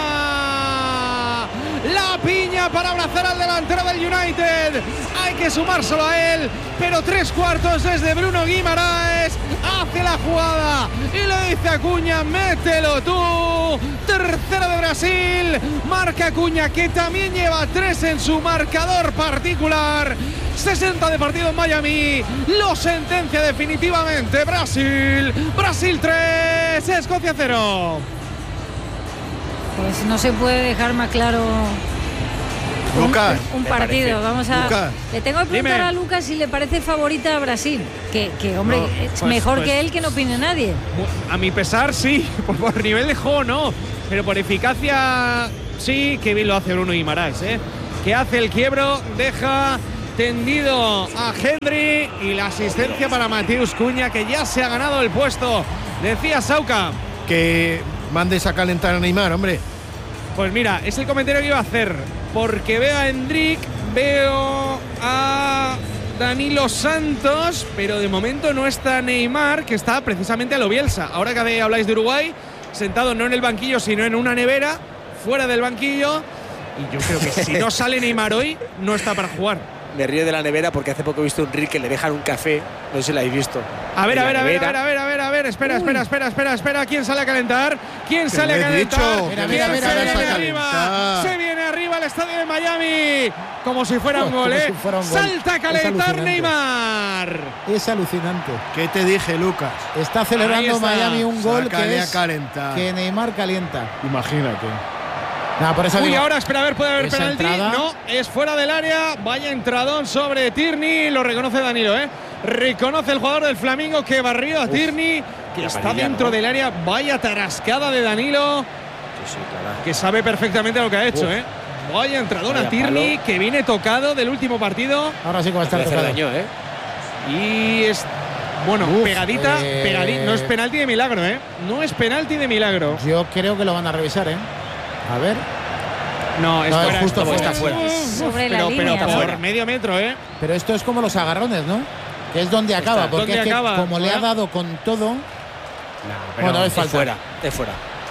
La piña para abrazar al delantero del United. Hay que sumárselo a él, pero tres cuartos desde Bruno Guimaraes. Hace la jugada y le dice a Acuña, mételo tú. Tercero de Brasil. Marca Acuña, que también lleva tres en su marcador particular. sesenta de partido en Miami. Lo sentencia definitivamente Brasil. Brasil tres, Escocia cero.
Pues no se puede dejar más claro
Lucas,
un, un partido. Vamos a.
Lucas,
le tengo que preguntar
dime.
a Lucas si le parece favorita a Brasil. Que, que hombre,
No,
es
pues,
mejor
pues,
que él, que no opine nadie.
A mi pesar, sí. Por, por nivel de juego, no. Pero por eficacia, sí. Qué bien lo hace Bruno Guimaraes, ¿eh? Que hace el quiebro, deja tendido a Hendry y la asistencia para Mateus Cunha, que ya se ha ganado el puesto. Decía Sauca.
que mandes a calentar a Neymar, hombre.
Pues mira, es el comentario que iba a hacer. Porque veo a Hendrik, veo a Danilo Santos, pero de momento no está Neymar, que está precisamente a lo Bielsa. Ahora que habláis de Uruguay, sentado no en el banquillo, sino en una nevera, fuera del banquillo. Y yo creo que si no sale Neymar hoy, no está para jugar.
Me río de la nevera porque hace poco he visto un reel que le dejan un café. No sé si lo habéis visto.
A ver,
En
a ver,
la
a ver, a
nevera.
ver, a ver, a ver, a ver. Espera, espera, espera, espera, espera. ¿Quién sale a calentar? ¿Quién
Te
sale
lo
a
he
calentar?
dicho.
¿Quién
Mira, mira,
se
mira,
viene
mira,
arriba?
calentar.
Se viene arriba al estadio de Miami. Como si fuera un
Como
gol,
si
¿eh?
fuera un gol.
Salta a
Es
calentar
alucinante.
Neymar.
Es alucinante.
¿Qué te dije, Lucas?
Está
Ahí
celebrando
está.
Miami un gol
Sácale
que
a
es
calentar.
que Neymar calienta.
Imagínate.
No, por eso
Uy,
digo,
ahora espera a ver, puede haber
esa
penalti.
entrada-
No, es fuera del área. Vaya entradón sobre Tierney. Lo reconoce Danilo, ¿eh? Reconoce el jugador del Flamengo que barrió a Tierney, que
la
está
amarilla,
dentro
¿no?
del área. Vaya tarascada de Danilo,
Sí, sí, claro.
que sabe perfectamente lo que ha hecho,
Uf.
¿eh? Vaya entradón a
Vaya
Tierney,
palo.
que viene tocado del último partido.
ahora sí que va a estar
Puede hacer
tocado.
daño, ¿eh?
Y es. Bueno,
Uf,
pegadita,
eh,
pegadita. No es penalti de milagro, ¿eh? No es penalti de milagro.
Yo creo que lo van a revisar, ¿eh? A ver.
No, es
No, es
fuera.
justo
está
fuera.
fuera.
Sobre la
pero,
línea,
pero
¿no?
por medio metro, ¿eh?
Pero esto es como los agarrones, ¿no? Que es donde acaba, porque
¿Dónde
es que
acaba?
como le ha
¿Fuera?
dado con todo.
Pero
Bueno, es
es
falta.
fuera, es fuera.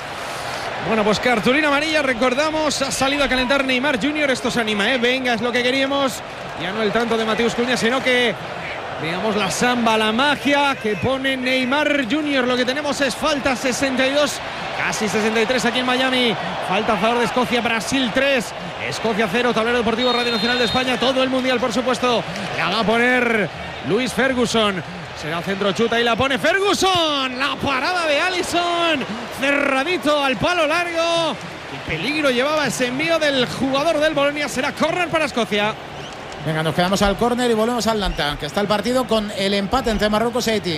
Bueno, pues cartulina amarilla, recordamos, ha salido a calentar Neymar junior, esto se anima, ¿eh? Venga, es lo que queríamos, ya no el tanto de Mateus Cunha, sino que, digamos, la samba, la magia que pone Neymar junior, lo que tenemos es falta, sesenta y dos, casi sesenta y tres aquí en Miami, falta a favor de Escocia, Brasil tres, Escocia cero, Tablero Deportivo Radio Nacional de España, todo el Mundial, por supuesto, la va a poner Luis Ferguson. Será centro chuta y la pone Ferguson. La parada de Alisson. Cerradito al palo largo. Qué peligro llevaba ese envío del jugador del Bolonia. Será córner para Escocia.
Venga, nos quedamos al córner y volvemos al Atlanta, que está el partido con el empate entre Marruecos y Haití.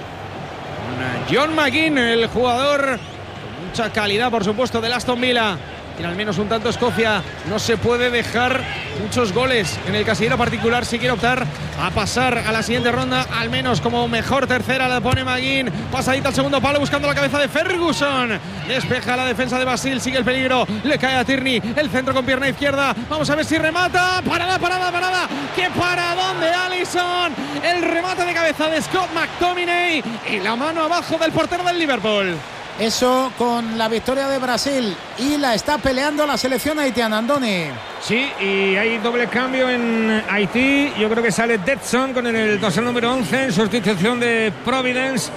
John McGinn, el jugador con mucha calidad, por supuesto, del Aston Villa. Tiene al menos un tanto Escocia. No se puede dejar muchos goles en el casillero particular si quiere optar a pasar a la siguiente ronda. Al menos como mejor tercera la pone McGinn. Pasadita al segundo palo buscando la cabeza de Ferguson. Despeja la defensa de Brasil. Sigue el peligro. Le cae a Tierney. El centro con pierna izquierda. Vamos a ver si remata. Parada, parada, parada. ¡Qué paradón de Alisson! El remate de cabeza de Scott McTominay. Y la mano abajo del portero del Liverpool.
Eso con la victoria de Brasil y la está peleando la selección haitiana, Andoni.
Sí, y hay doble cambio en Haití. Yo creo que sale Detson con el dorsal número once en sustitución de Providence,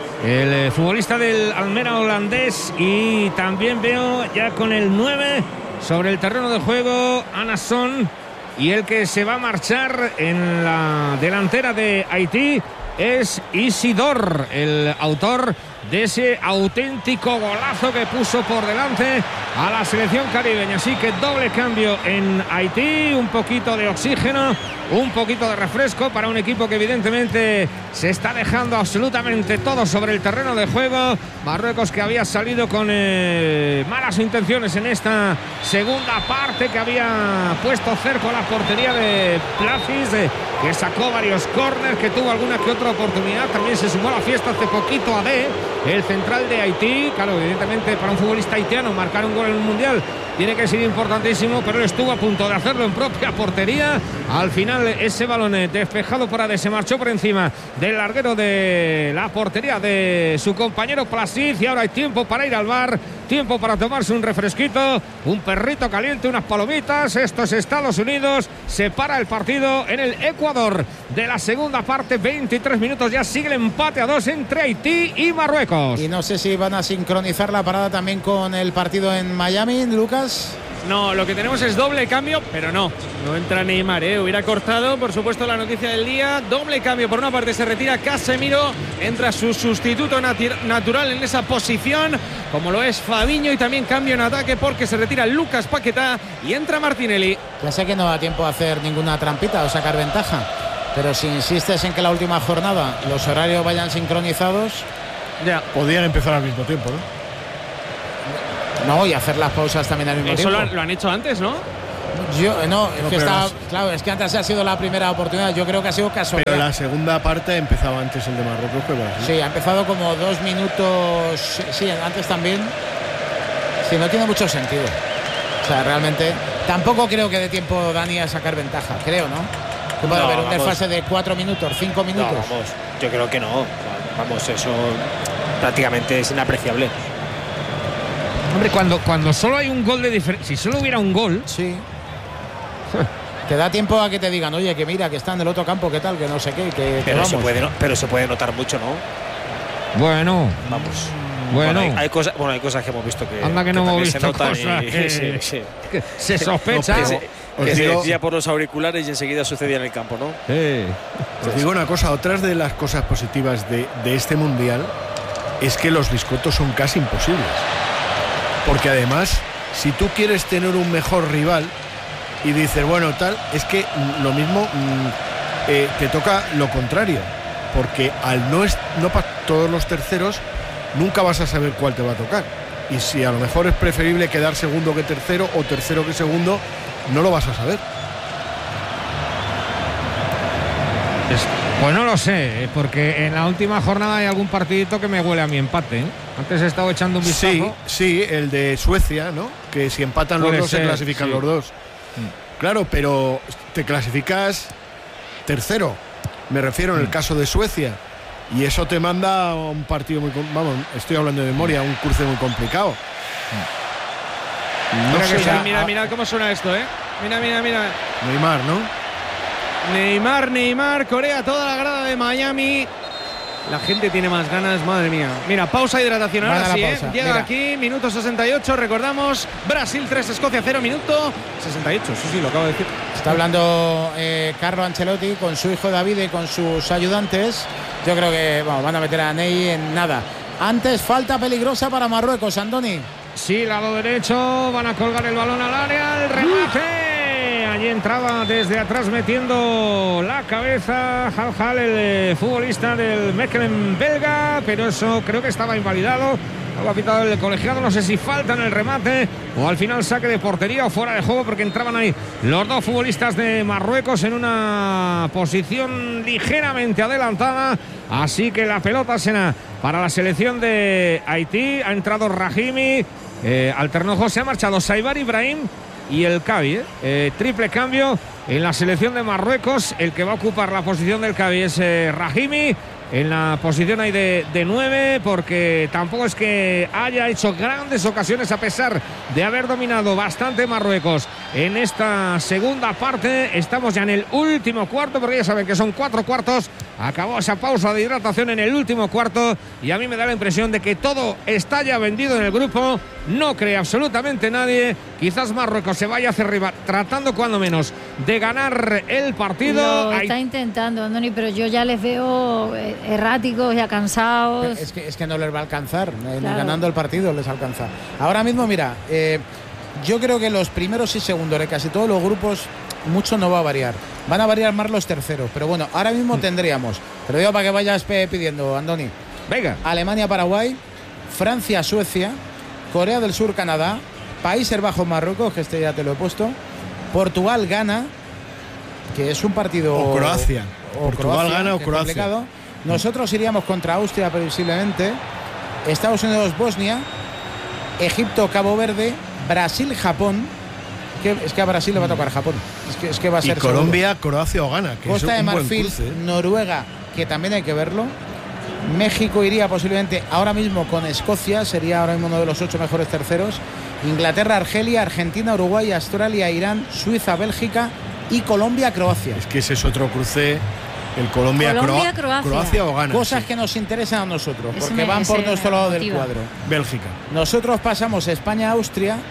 el eh, futbolista del Almera holandés. Y también veo ya con el nueve sobre el terreno de juego Anasson. Y el que se va a marchar en la delantera de Haití es Isidor, el autor de ese auténtico golazo que puso por delante a la selección caribeña. Así que doble cambio en Haití, un poquito de oxígeno, un poquito de refresco para un equipo que evidentemente se está dejando absolutamente todo sobre el terreno de juego. Marruecos, que había salido con eh, malas intenciones en esta segunda parte, que había puesto cerco a la portería de Plafis, eh, que sacó varios córneres, que tuvo alguna que otra oportunidad. También se sumó a la fiesta hace poquito a D, el central de Haití. Claro, evidentemente para un futbolista haitiano marcar un gol en un mundial tiene que ser importantísimo, pero él estuvo a punto de hacerlo en propia portería. Al final ese balón despejado por Ade se marchó por encima del larguero de la portería de su compañero Placid. Y ahora hay tiempo para ir al bar, tiempo para tomarse un refresquito, un perrito caliente, unas palomitas. Esto es Estados Unidos, se para el partido en el Ecuador de la segunda parte. Veintitrés minutos ya, sigue el empate a dos entre Haití y Marruecos.
Y no sé si van a sincronizar la parada también con el partido en Miami, Lucas.
No, lo que tenemos es doble cambio, pero no, no entra Neymar, ¿eh? Hubiera cortado, por supuesto, la noticia del día. Doble cambio, por una parte se retira Casemiro, entra su sustituto nat- natural en esa posición, como lo es Fabinho, y también cambio en ataque porque se retira Lucas Paquetá y entra Martinelli.
Ya sé que no da tiempo a hacer ninguna trampita o sacar ventaja, pero si insistes en que la última jornada los horarios vayan sincronizados,
ya
podían empezar al mismo tiempo, ¿no?
No, y hacer las pausas también al mismo
Eso
tiempo.
lo han, lo han hecho antes, ¿no?
Yo, no, es
No,
que
pero
está,
las-
claro, es que antes ha sido la primera oportunidad. Yo creo que ha sido casualidad.
Pero la segunda parte empezaba antes el de Marruecos que Brasil.
Sí, ha empezado como dos minutos. Sí, antes también. Sí, no tiene mucho sentido. O sea, realmente tampoco creo que dé tiempo Dani a sacar ventaja, creo, ¿no? Que puede
No,
haber un
vamos.
desfase de cuatro minutos, cinco minutos.
No, vamos, yo creo que no. Vamos, eso prácticamente es inapreciable.
Hombre, cuando, cuando solo hay un gol de diferencia, si solo hubiera un gol.
Sí. Te da tiempo a que te digan, oye, que mira, que está en el otro campo, que tal, que no sé qué, que, que
Pero se,
vamos.
puede, no- pero se puede notar mucho, ¿no?
Bueno,
Vamos.
Bueno.
hay, hay cosas, bueno, hay cosas que hemos visto que.
Anda que no hemos
también
visto
se notan
cosas
y-
que-
sí, sí.
que se sospecha.
Que se,
Os
que se
digo-
decía por los auriculares y enseguida sucedía en el campo, ¿no?
Sí.
Os digo una cosa, otras de las cosas positivas de, de este mundial es que los biscotos son casi imposibles. Porque además, si tú quieres tener un mejor rival y dices, bueno, tal, es que mm, lo mismo mm, eh, te toca lo contrario. Porque al no, es, no pa- todos los terceros, nunca vas a saber cuál te va a tocar. Y si a lo mejor es preferible quedar segundo que tercero o tercero que segundo, no lo vas a saber.
Es- Pues no lo sé, porque en la última jornada hay algún partidito que me huele a mi empate, ¿eh? Antes he estado echando un vistazo.
Sí, sí, el de Suecia, ¿no? Que si empatan los
Puede
dos
ser,
se clasifican
sí.
los dos. Claro, pero te clasificas tercero. Me refiero en el caso de Suecia. Y eso te manda a un partido muy... com- Vamos, estoy hablando de memoria, un cruce muy complicado. No
Mira,
sé,
que
ya-
sí, mira, mira cómo suena esto, ¿eh? Mira, mira, mira.
Neymar, ¿no?
Neymar, Neymar, Corea, toda la grada de Miami. La gente tiene más ganas, madre mía. Mira, pausa, hidratación.
Van
Ahora
a la
sí, ¿eh?
pausa.
Llega
Mira.
aquí, minuto sesenta y ocho. Recordamos, Brasil tres, Escocia cero, minuto sesenta y ocho. Sí, sí, lo acabo de decir.
Está hablando eh, Carlo Ancelotti con su hijo David y con sus ayudantes. Yo creo que bueno, van a meter a Ney en nada. Antes, falta peligrosa para Marruecos, Andoni.
Sí, lado derecho, van a colgar el balón al área, el remate. Allí entraba desde atrás metiendo la cabeza Hal Hal, el eh, futbolista del Mechelen belga, pero eso creo que estaba invalidado. Lo ha pitado el colegiado, no sé si falta en el remate o al final saque de portería o fuera de juego, porque entraban ahí los dos futbolistas de Marruecos en una posición ligeramente adelantada. Así que la pelota será para la selección de Haití. Ha entrado Rahimi, eh, alternó José, ha marchado Saibar Ibrahim y el Cavi, ¿eh? Eh, triple cambio en la selección de Marruecos. El que va a ocupar la posición del Cavi es eh, Rahimi, en la posición ahí de, de nueve, porque tampoco es que haya hecho grandes ocasiones a pesar de haber dominado bastante Marruecos en esta segunda parte. Estamos ya en el último cuarto, porque ya saben que son cuatro cuartos. Acabó esa pausa de hidratación en el último cuarto y a mí me da la impresión de que todo está ya vendido en el grupo. No cree absolutamente nadie. Quizás Marruecos se vaya hacia arriba, tratando cuando menos de ganar el partido.
Lo
Hay-
está intentando, Andoni, pero yo ya les veo eh, erráticos, ya cansados.
Es que, es que no les va a alcanzar, eh, ni
Claro.
ganando el partido les alcanza. Ahora mismo, mira, eh, yo creo que los primeros y segundos de casi todos los grupos, mucho no va a variar. Van a variar más los terceros, pero bueno, ahora mismo tendríamos, te lo digo para que vayas pe- pidiendo, Andoni.
Venga.
Alemania-Paraguay, Francia-Suecia, Corea del Sur, Canadá, Países Bajos, Marruecos, que este ya te lo he puesto, Portugal-Ghana, que es un partido...
O Croacia.
o
Portugal gana o
que es
Croacia.
complicado. Nosotros iríamos contra Austria previsiblemente, Estados Unidos-Bosnia, Egipto-Cabo Verde, Brasil-Japón, que es que a Brasil le va a tocar Japón, es que, es que va a
Y
ser
Colombia, Croacia o Ghana. Que
Costa
es
de
un buen
Marfil,
cruce, ¿eh?
Noruega, que también hay que verlo. México iría posiblemente ahora mismo con Escocia, sería ahora mismo uno de los ocho mejores terceros. Inglaterra, Argelia, Argentina, Uruguay, Australia, Irán, Suiza, Bélgica y Colombia, Croacia.
Es que ese es otro cruce, el Colombia,
Colombia,
Croa-
Croacia.
Croacia o Ghana.
Cosas
sí.
que nos interesan a nosotros,
Ese
porque
me-
van por
ese
nuestro
me
lado del
motiva.
cuadro.
Bélgica.
Nosotros pasamos España-Austria,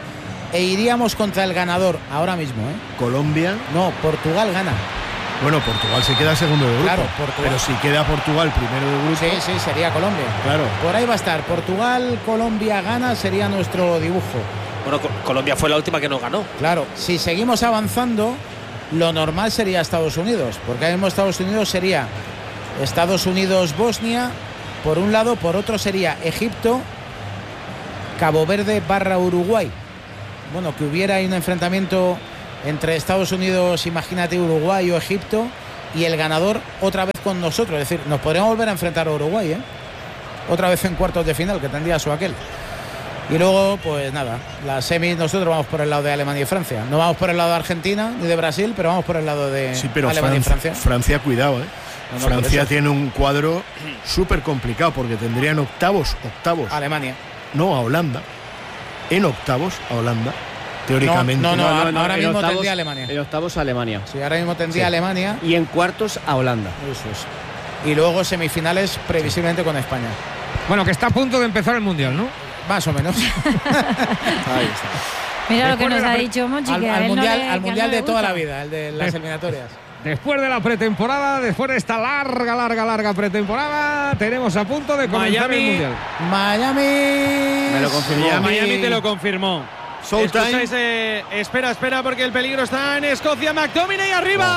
e iríamos contra el ganador ahora mismo, ¿eh?
Colombia.
No, Portugal gana.
Bueno, Portugal se queda segundo de grupo.
Claro, Portugal.
Pero si queda Portugal primero de grupo.
Sí, sí, sería Colombia.
Claro.
Por ahí va a estar. Portugal, Colombia gana, sería nuestro dibujo.
Bueno, Colombia fue la última que nos ganó.
Claro, si seguimos avanzando, lo normal sería Estados Unidos, porque ahora mismo Estados Unidos sería Estados Unidos-Bosnia, por un lado, por otro sería Egipto, Cabo Verde barra Uruguay. Bueno, que hubiera ahí un enfrentamiento entre Estados Unidos, imagínate, Uruguay o Egipto, y el ganador otra vez con nosotros. Es decir, nos podríamos volver a enfrentar a Uruguay, ¿eh? Otra vez en cuartos de final, que tendría su aquel. Y luego, pues nada, las semis, nosotros vamos por el lado de Alemania y Francia. No vamos por el lado de Argentina ni de Brasil, pero vamos por el lado de
sí, pero
Alemania
Francia,
y Francia.
Francia, cuidado, ¿eh?
No, no,
Francia tiene un cuadro súper complicado porque tendrían octavos, octavos.
Alemania.
No, a Holanda. En octavos a Holanda. Teóricamente.
No, no, no,
no, no,
ahora
en
mismo
octavos,
tendría Alemania.
En octavos a Alemania.
Sí, ahora mismo tendría
Sí.
Alemania.
Y en cuartos a Holanda.
Eso es. Y luego semifinales previsiblemente con España.
Bueno, que está a punto de empezar el Mundial, ¿no?
Más o menos. Ahí está.
Mira lo que
Después de
nos
la
ha
pre-
dicho Monchi,
Al,
que a
al
él no
mundial,
le-
al
que
mundial
no le
de toda
gusta.
la vida, el de las
Des-
eliminatorias.
Después de la pretemporada, después de esta larga, larga, larga pretemporada, tenemos a punto de comenzar
Miami.
el Mundial.
Miami.
Me lo confirmó.
Miami, Miami te lo confirmó.
Showtime.
Escucháis, eh, espera, espera, porque el peligro está en Escocia. McTominay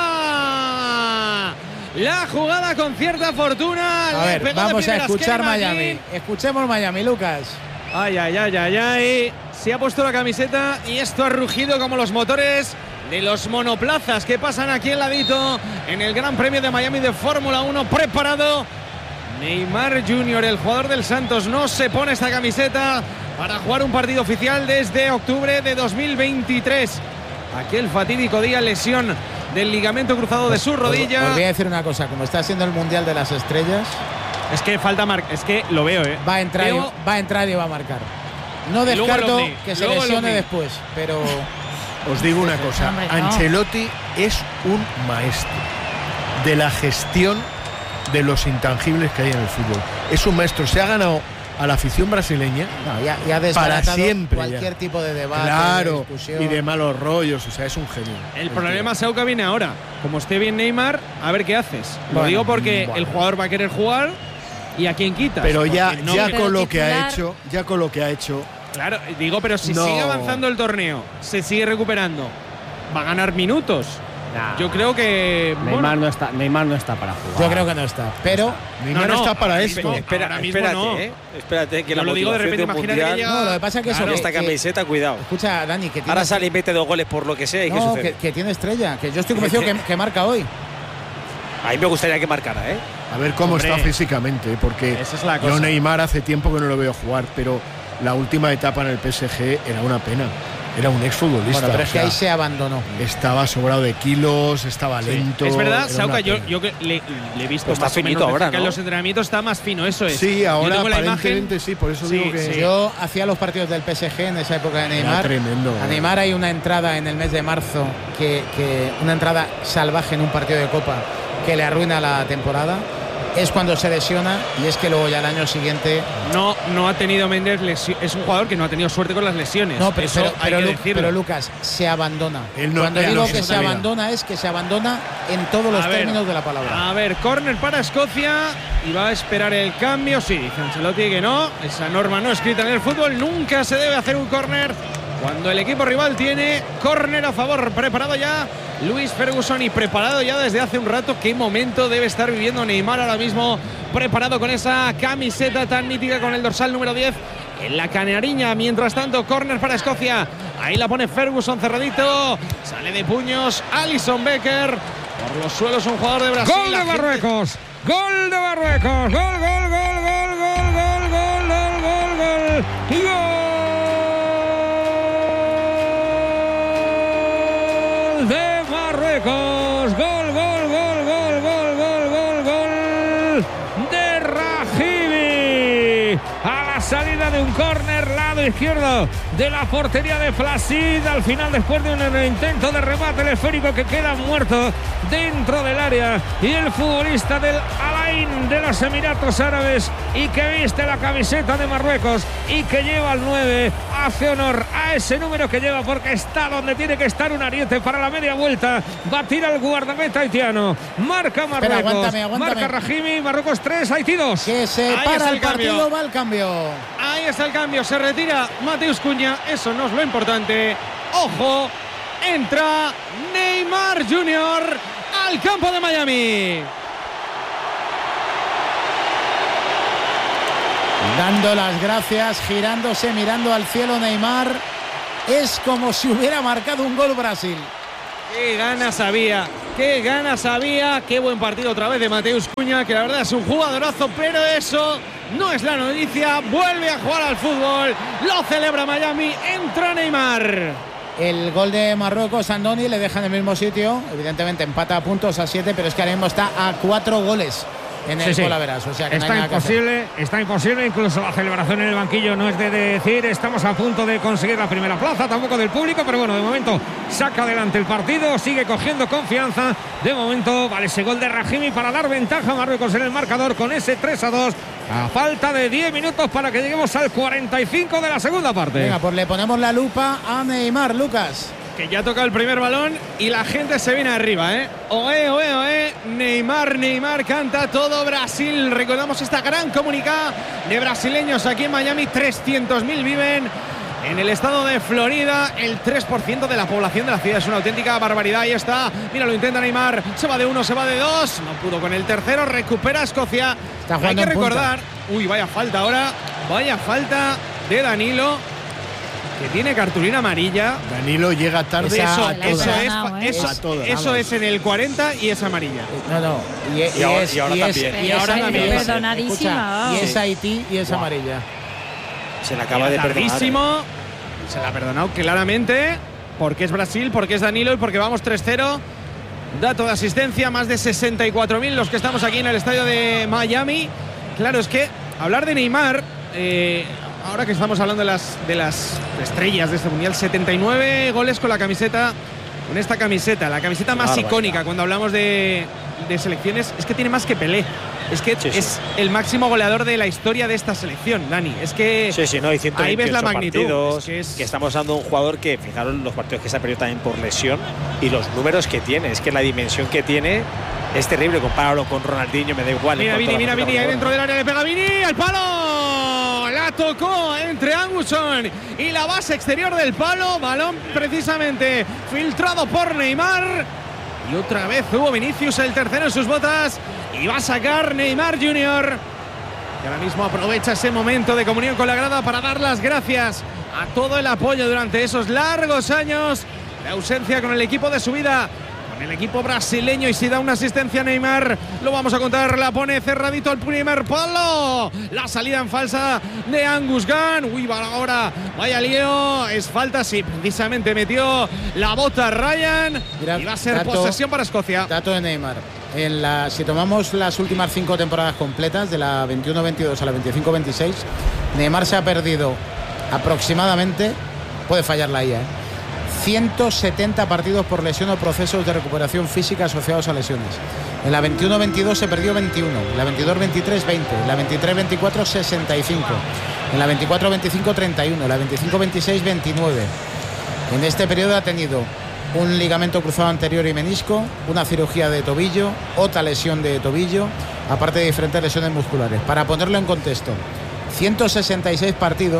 arriba. La jugada con cierta fortuna.
A
le
ver,
pegó de
vamos a
primeras
escuchar
Kenny
Miami.
McLean.
Escuchemos Miami, Lucas.
Ay, ay, ay, ay, ay. Se ha puesto la camiseta y esto ha rugido como los motores de los monoplazas que pasan aquí al ladito en el Gran Premio de Miami de Fórmula uno. Preparado Neymar junior, el jugador del Santos, no se pone esta camiseta para jugar un partido oficial desde octubre de dos mil veintitrés. Aquel fatídico día, lesión del ligamento cruzado de su rodilla.
Os, os voy a decir una cosa, como está siendo el Mundial de las Estrellas,
Es que falta mar es que lo veo, ¿eh?
va a entrar,
Veo-
y, va a entrar y va a marcar. No
Y luego el
descarto
ovni,
que se
luego el
lesione
ovni.
después, pero
Os digo una cosa,
Hombre, no.
Ancelotti es un maestro de la gestión de los intangibles que hay en el fútbol. Es un maestro, se ha ganado a la afición brasileña
no, ya, ya ha
para
desbaratado
siempre.
cualquier
ya.
tipo de debate, de
Claro,
discusión.
y de malos rollos, o sea, es un genio.
El problema, Sauca, viene ahora. Como esté bien Neymar, a ver qué haces. Lo
Bueno,
digo porque
bueno.
el jugador va a querer jugar y a quién quitas.
Pero ya,
Porque no-
ya
Pero
con lo que ha
titular-
hecho, ya con lo que ha hecho,
Claro, digo, pero si
No.
sigue avanzando el torneo, se sigue recuperando, va a ganar minutos.
Nah.
Yo creo que.
Neymar,
bueno,
no está, Neymar no está para jugar.
Yo creo que no está, pero
Neymar
no,
está para
ahora
esto.
mismo-
Espera,
ahora mismo
espérate,
no.
¿eh? Espérate, que
Yo
la
lo digo de
motivación
repente,
de un
imagínate que
mundial,
llega-
no, lo que pasa es que eso
Claro,
que-
esta
que-
camiseta, cuidado.
escucha, Dani, que tiene
Ahora sale y mete dos goles por lo que sea. ¿Y qué
no,
sucede?
que, que tiene estrella, que yo estoy convencido que, que marca hoy.
A mí me gustaría que marcara, ¿eh?
A ver cómo
Hombre,
está físicamente, ¿eh? porque
esa es la
yo
cosa.
Neymar hace tiempo que no lo veo jugar, pero la última etapa en el P S G era una pena. Era un exfutbolista.
Bueno, pero es
o
que
sea,
ahí se abandonó.
estaba sobrado de kilos, estaba lento.
Es verdad,
era
Sauca,
una
yo,
pena.
yo que le, le he visto
Pues está
más o menos
finito
de
ahora,
cerca en
¿no?
los entrenamientos, está más fino, eso es.
Sí,
Yo
ahora
tengo la
aparentemente
imagen.
sí, por eso
Sí,
digo que
sí.
Yo hacía los partidos del P S G en esa época de Neymar.
tremendo.
A Neymar hay una entrada en el mes de marzo, que, que una entrada salvaje en un partido de Copa que le arruina la temporada. Es cuando se lesiona y es que luego ya el año siguiente.
No, no ha tenido Méndez lesión. Es un jugador que no ha tenido suerte con las lesiones.
No, pero,
Eso
pero,
hay
pero,
que
Lu-
decirlo.
pero Lucas, se abandona.
Él no-
Cuando
ya
digo
no
que
se
se
olvida.
abandona es que se abandona en todos los
A ver,
términos de la palabra.
A ver, córner para Escocia y va a esperar el cambio. Sí, dice Ancelotti que no. Esa norma no escrita en el fútbol. Nunca se debe hacer un córner cuando el equipo rival tiene córner a favor. Preparado ya Luis Ferguson y preparado ya desde hace un rato. Qué momento debe estar viviendo Neymar ahora mismo. Preparado con esa camiseta tan mítica con el dorsal número diez en la canariña. Mientras tanto, córner para Escocia. Ahí la pone Ferguson cerradito. Sale de puños Alisson Becker. Por los suelos un jugador de Brasil.
Gol
La
de
gente-
Marruecos. Gol de Marruecos. Gol, gol, gol, gol, gol, gol, gol, gol, gol, gol. Gol de Marruecos. Gol, gol, gol, gol, gol, gol, gol, gol, gol de Rahimi. A las salida de un córner, lado izquierdo de la portería de Placid. Al final, después de un intento de remate, el esférico que queda muerto dentro del área. Y el futbolista del Al-Ain de los Emiratos Árabes y que viste la camiseta de Marruecos y que lleva el nueve, hace honor a ese número que lleva, porque está donde tiene que estar. Un ariete para la media vuelta. Batir al guardameta haitiano. Marca Marruecos.
Espera, aguántame, aguántame.
Marca Rahimi. Marruecos tres, Haití dos.
Que se
Ahí
para
el
el partido,
cambio.
va el cambio.
Ahí está el cambio, se retira Mateus Cunha, eso no es lo importante. Ojo, entra Neymar junior al campo de Miami.
Dando las gracias, girándose, mirando al cielo Neymar. Es como si hubiera marcado un gol Brasil.
Qué ganas había, qué ganas había, qué buen partido otra vez de Mateus Cunha, que la verdad es un jugadorazo, pero eso no es la noticia. Vuelve a jugar al fútbol, lo celebra Miami, entra Neymar.
El gol de Marruecos, Andoni, le deja en el mismo sitio. Evidentemente empata a puntos a siete, pero es que ahora mismo está a cuatro goles en el
Sí, sí.
Colaveras. O sea que no
Está
hay nada que hacer.
imposible, está imposible. Incluso la celebración en el banquillo no es de decir estamos a punto de conseguir la primera plaza, tampoco del público, pero bueno, de momento saca adelante el partido, sigue cogiendo confianza. De momento vale ese gol de Rahimi para dar ventaja a Marruecos en el marcador con ese tres a dos. A falta de diez minutos para que lleguemos al cuarenta y cinco de la segunda parte.
Venga, pues le ponemos la lupa a Neymar, Lucas.
Que ya toca el primer balón y la gente se viene arriba, ¿eh? Oe, oe, oe. Neymar, Neymar, canta todo Brasil. Recordamos esta gran comunicada de brasileños aquí en Miami. trescientos mil viven en el estado de Florida. El tres por ciento de la población de la ciudad. Es una auténtica barbaridad. Ahí está. Mira, lo intenta Neymar. Se va de uno, se va de dos. No pudo con el tercero. Recupera Escocia.
Está
Hay
jugando
que
en punta.
recordar. Uy, vaya falta ahora. Vaya falta de Danilo, que tiene cartulina amarilla.
Danilo llega tarde
Eso,
a
eso
todas.
es,
ganado, ¿eh?
eso,
A todas.
eso es en el cuarenta y es amarilla.
No, no. Y, y
Y ahora-
es,
y ahora
y es-
también.
y
Y ahora
es-
también.
y es-
Perdonadísima,
escucha,
vamos.
y es Haití y es amarilla.
Se le acaba de perdonar.
Tardísimo. Se la ha perdonado claramente. Porque es Brasil, porque es Danilo y porque vamos tres cero. Dato de asistencia, más de sesenta y cuatro mil los que estamos aquí en el estadio de Miami. Claro, es que hablar de Neymar, eh, ahora que estamos hablando de las, de las estrellas de este mundial, setenta y nueve goles con la camiseta, con esta camiseta, la camiseta más
Barbaridad.
icónica cuando hablamos de, de selecciones. Es que tiene más que Pelé. Es que
Sí, sí.
es el máximo goleador de la historia de esta selección, Dani. Es que
Sí, sí, no, y ciento
ahí ves la
veintiocho
magnitud.
partidos,
Es que es-
que estamos dando un jugador que, fijaros los partidos que se ha perdido también por lesión y los números que tiene. Es que la dimensión que tiene es terrible. Compáralo con Ronaldinho, me da igual. en
Mira,
cuanto
Vini,
a la
mira,
faceta
Vini, ahí
goleadora.
dentro del área le pega Vini, al palo. La tocó entre Anguson y la base exterior del palo. Balón precisamente filtrado por Neymar. Y otra vez hubo Vinicius el tercero en sus botas. Y va a sacar Neymar junior. Y ahora mismo aprovecha ese momento de comunión con la grada para dar las gracias a todo el apoyo durante esos largos años de ausencia con el equipo de su vida, con el equipo brasileño. Y si da una asistencia a Neymar, lo vamos a contar. La pone cerradito al primer palo. La salida en falsa de Angus Gunn. Uy, va ahora, vaya lío. Es falta, sí, precisamente metió la bota Ryan.
Mira,
y va a ser
dato-
posesión para Escocia.
Dato de Neymar. En la, si tomamos las últimas cinco temporadas completas, de la veintiuno veintidós a la veinticinco veintiséis, Neymar se ha perdido aproximadamente, puede fallar la I A, ¿eh? ciento setenta partidos por lesión o procesos de recuperación física asociados a lesiones. En la veintiuno veintidós se perdió veintiuno, en la veintidós veintitrés veinte, en la veintitrés veinticuatro sesenta y cinco, en la veinticuatro veinticinco treinta y uno, en la veinticinco veintiséis veintinueve. En este periodo ha tenido un ligamento cruzado anterior y menisco, una cirugía de tobillo, otra lesión de tobillo, aparte de diferentes lesiones musculares. Para ponerlo en contexto, ciento sesenta y seis partidos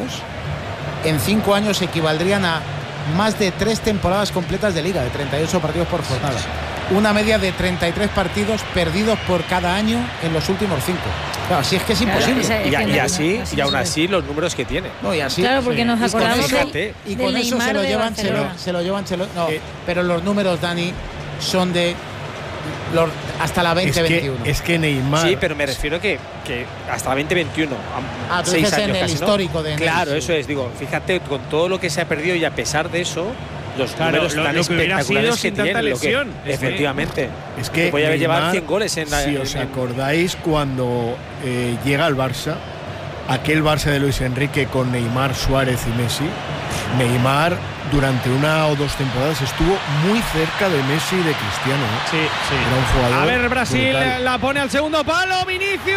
en cinco años equivaldrían a más de tres temporadas completas de liga, de treinta y ocho partidos por jornada. Una media de treinta y tres partidos perdidos por cada año en los últimos cinco. Claro, así es que es imposible.
Y, y así, y aún así, los números que tiene.
No, y así,
Claro, porque nos
y con
acordamos
eso-
del-
y
del
con eso se
Neymar
lo
de
llevan, se lo,
Barcelona.
se lo llevan, se lo- no, pero los números, Dani, son de los, hasta la veinte veintiuno.
Es que Neymar.
Sí, pero me refiero que, que hasta la veinte veintiuno.
Ah, tú
seis
dices en
años
el
casi, ¿no?
histórico de Neymar,
Claro,
sí.
eso es. Digo, fíjate, con todo lo que se ha perdido y a pesar de eso, los
Claro,
números
lo-
tan
lo que hubiera
espectaculares
sido
que
sin tanta
tiene. lo que-
lesión. Es que-
efectivamente.
Es que
podía haber
Neymar,
llevado cien goles en la.
si
en-
os
en-
acordáis, cuando eh, llega al Barça, aquel Barça de Luis Enrique con Neymar, Suárez y Messi. Neymar durante una o dos temporadas estuvo muy cerca de Messi y de Cristiano, ¿eh?
Sí, sí.
Era un jugador
a ver, Brasil
brutal.
la pone al segundo palo. Vinicius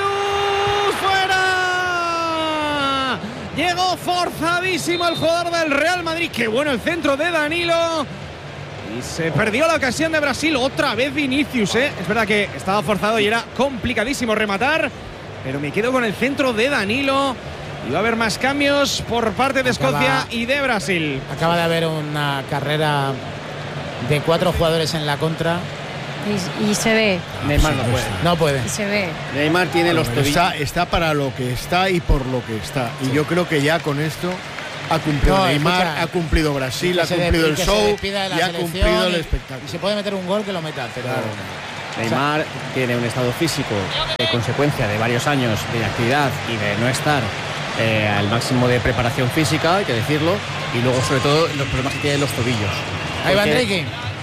fuera. Llegó forzadísimo el jugador del Real Madrid. Qué bueno el centro de Danilo. Y se perdió la ocasión de Brasil. Otra vez Vinicius, ¿eh? Es verdad que estaba forzado y era complicadísimo rematar. Pero me quedo con el centro de Danilo. Y va a haber más cambios por parte de Escocia acaba, y de Brasil.
Acaba de haber una carrera de cuatro jugadores en la contra.
Y, y se ve.
Neymar no puede.
No puede.
Y se ve.
Neymar tiene los tobillos. Está, está para lo que está y por lo que está. Y sí. yo creo que ya con esto ha cumplido no, Neymar, escucha, ha cumplido Brasil, ha cumplido de, el show y ha cumplido el espectáculo.
Y se puede meter un gol que lo meta, pero... Claro.
Neymar tiene un estado físico de consecuencia de varios años de actividad y de no estar Eh, al máximo de preparación física, hay que decirlo, y luego sobre todo los problemas que tiene los tobillos.
Ahí va Enrique.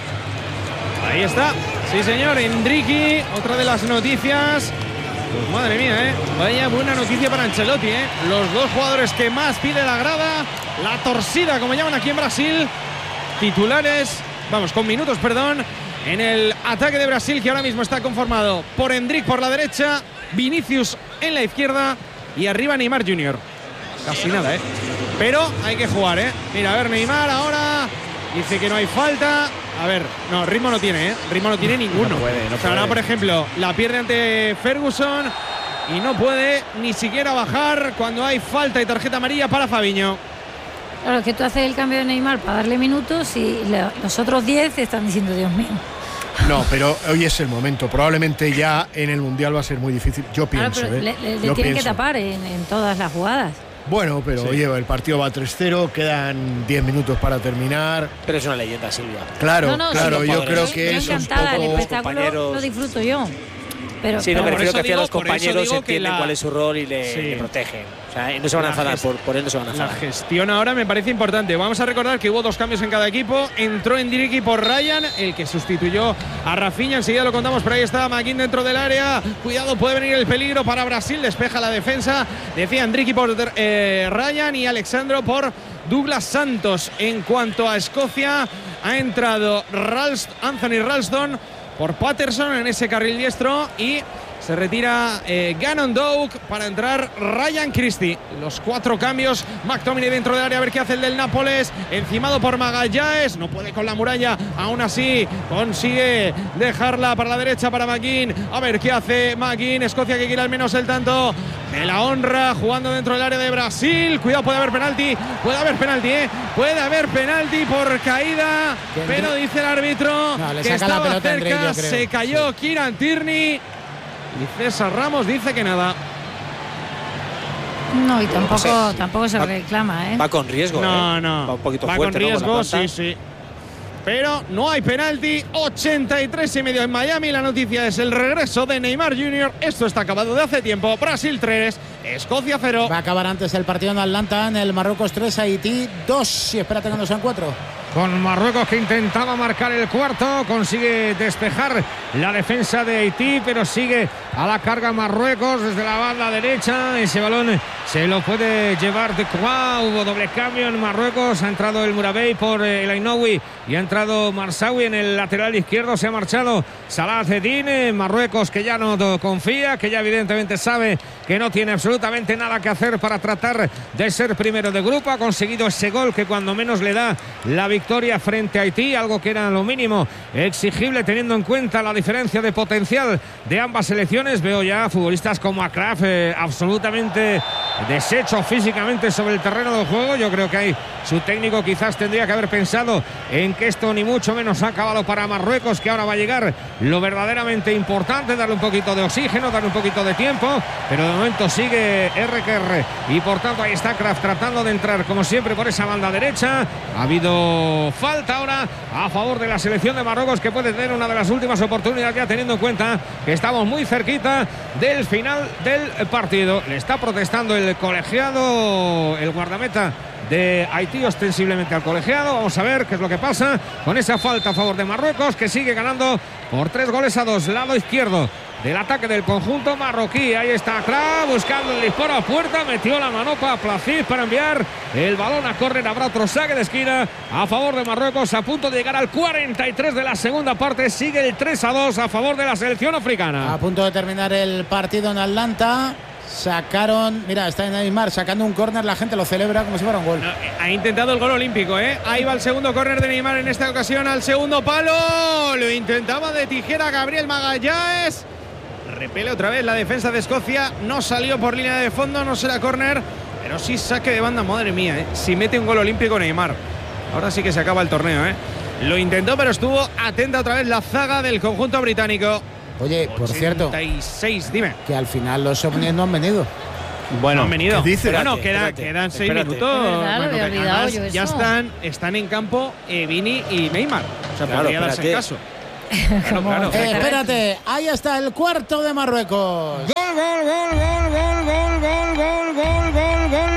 Ahí está, sí señor, Enrique, otra de las noticias. Pues madre mía, eh, vaya buena noticia para Ancelotti, eh. Los dos jugadores que más pide la grada, la torcida, como llaman aquí en Brasil, titulares, vamos, con minutos, perdón, en el ataque de Brasil, que ahora mismo está conformado por Endrick por la derecha, Vinicius en la izquierda y arriba Neymar junior Casi nada, ¿eh? Pero hay que jugar, ¿eh? Mira, a ver, Neymar ahora dice que no hay falta. A ver, no, ritmo no tiene, ¿eh? Ritmo no tiene ninguno.
No puede, no
o sea, ahora, por ejemplo, la pierde ante Ferguson y no puede ni siquiera bajar cuando hay falta y tarjeta amarilla para Fabinho.
Claro, es que tú haces el cambio de Neymar para darle minutos y los otros diez están diciendo, Dios mío.
No, pero hoy es el momento. Probablemente ya en el Mundial va a ser muy difícil. Yo pienso,
claro, pero
¿eh?
Le, le,
Yo
le tienen
pienso.
que tapar en, en todas las jugadas.
Bueno, pero
sí.
oye, el partido va tres cero, quedan diez minutos para terminar.
Pero es una leyenda, Silvia.
Claro,
no, no,
claro,
sí,
yo
padre.
creo que
yo
es
encantada,
un poco...
el espectáculo lo disfruto yo. Pero,
sí, no,
pero
me refiero que
digo,
a los compañeros entienden
la...
cuál es su rol y le,
sí.
le protegen. O sea, no se van a enfadar, por, por él no se van a enfadar.
La gestión ahora me parece importante. Vamos a recordar que hubo dos cambios en cada equipo. Entró Endrick por Ryan, el que sustituyó a Rafinha. Enseguida lo contamos, pero ahí está McKinn dentro del área. Cuidado, puede venir el peligro para Brasil. Despeja la defensa. Decía Endrick por eh, Ryan y Alexandro por Douglas Santos. En cuanto a Escocia, ha entrado Ralst, Anthony Ralston por Patterson en ese carril diestro y se retira eh, Gannon Doak para entrar Ryan Christie. Los cuatro cambios. McTominay dentro del área, a ver qué hace el del Nápoles. Encimado por Magallanes. No puede con la muralla. Aún así consigue dejarla para la derecha para McKinn. A ver qué hace McKinn. Escocia que quiere al menos el tanto de la honra. Jugando dentro del área de Brasil. Cuidado, puede haber penalti. Puede haber penalti, ¿eh? Puede haber penalti por caída. Pero dice el árbitro
no,
que estaba cerca.
Enrique,
se cayó sí. Kieran Tierney. Y César Ramos dice que nada.
No, y tampoco, no sé. tampoco se va, reclama, ¿eh?
Va con riesgo,
no,
¿eh?
No,
va un poquito
va
fuerte,
con riesgo,
¿no? Con
sí, sí. Pero no hay penalti. ochenta y tres y medio en Miami. La noticia es el regreso de Neymar junior Esto está acabado de hace tiempo. Brasil tres, Escocia cero.
Va a acabar antes el partido en Atlanta, en el Marruecos tres, Haití dos. Y espérate cuando sean cuatro.
Con Marruecos, que intentaba marcar el cuarto, consigue despejar la defensa de Haití, pero sigue a la carga Marruecos desde la banda derecha. Ese balón se lo puede llevar de Croix. Hubo doble cambio en Marruecos. Ha entrado el Murabey por el Ainoui y ha entrado Marsawi en el lateral izquierdo. Se ha marchado Salah Eddin. Marruecos, que ya no confía, que ya evidentemente sabe que no tiene absolutamente nada que hacer para tratar de ser primero de grupo. Ha conseguido ese gol que cuando menos le da la victoria victoria frente a Haití, algo que era lo mínimo exigible teniendo en cuenta la diferencia de potencial de ambas selecciones. Veo ya futbolistas como Akraf eh, absolutamente deshechos físicamente sobre el terreno del juego. Yo creo que ahí su técnico quizás tendría que haber pensado en que esto ni mucho menos ha acabado para Marruecos, que ahora va a llegar lo verdaderamente importante, darle un poquito de oxígeno, darle un poquito de tiempo, pero de momento sigue R Q R y por tanto ahí está Akraf tratando de entrar como siempre por esa banda derecha. Ha habido falta ahora a favor de la selección de Marruecos, que puede tener una de las últimas oportunidades, ya teniendo en cuenta que estamos muy cerquita del final del partido. Le está protestando el colegiado, el guardameta de Haití, ostensiblemente al colegiado. Vamos a ver qué es lo que pasa con esa falta a favor de Marruecos, que sigue ganando por tres goles a dos. Lado izquierdo del ataque del conjunto marroquí. Ahí está Krah buscando el disparo a puerta, metió la manopa a Placid para enviar el balón a córner. Habrá otro saque de esquina a favor de Marruecos, a punto de llegar al cuarenta y tres de la segunda parte. Sigue el tres a dos a favor de la selección africana.
A punto de terminar el partido en Atlanta. Sacaron, mira, está Neymar sacando un córner, la gente lo celebra como si fuera un gol.
No, ha intentado el gol olímpico, ¿eh? Ahí va el segundo córner de Neymar en esta ocasión al segundo palo. Lo intentaba de tijera Gabriel Magallanes. Repele otra vez la defensa de Escocia. No salió por línea de fondo, no será córner, pero sí saque de banda. Madre mía, ¿eh? Si mete un gol olímpico Neymar, ahora sí que se acaba el torneo, ¿eh? Lo intentó, pero estuvo atenta otra vez la zaga del conjunto británico.
Oye, por cierto,
ochenta y seis, dime.
Que al final los ovnis no han venido.
Bueno, no han venido.
¿qué dices?
Bueno,
Espérate,
quedan,
espérate,
quedan seis
espérate.
minutos.
Es verdad, lo
Bueno,
había
que
olvidado
además
yo
ya
eso.
están, están en campo eh, Vini y Neymar. O sea,
Claro,
podría darse el
espérate.
caso. Claro, claro.
Eh, espérate, ahí está el cuarto de Marruecos.
Gol, gol, gol, gol, gol, gol, gol, gol, gol, gol, gol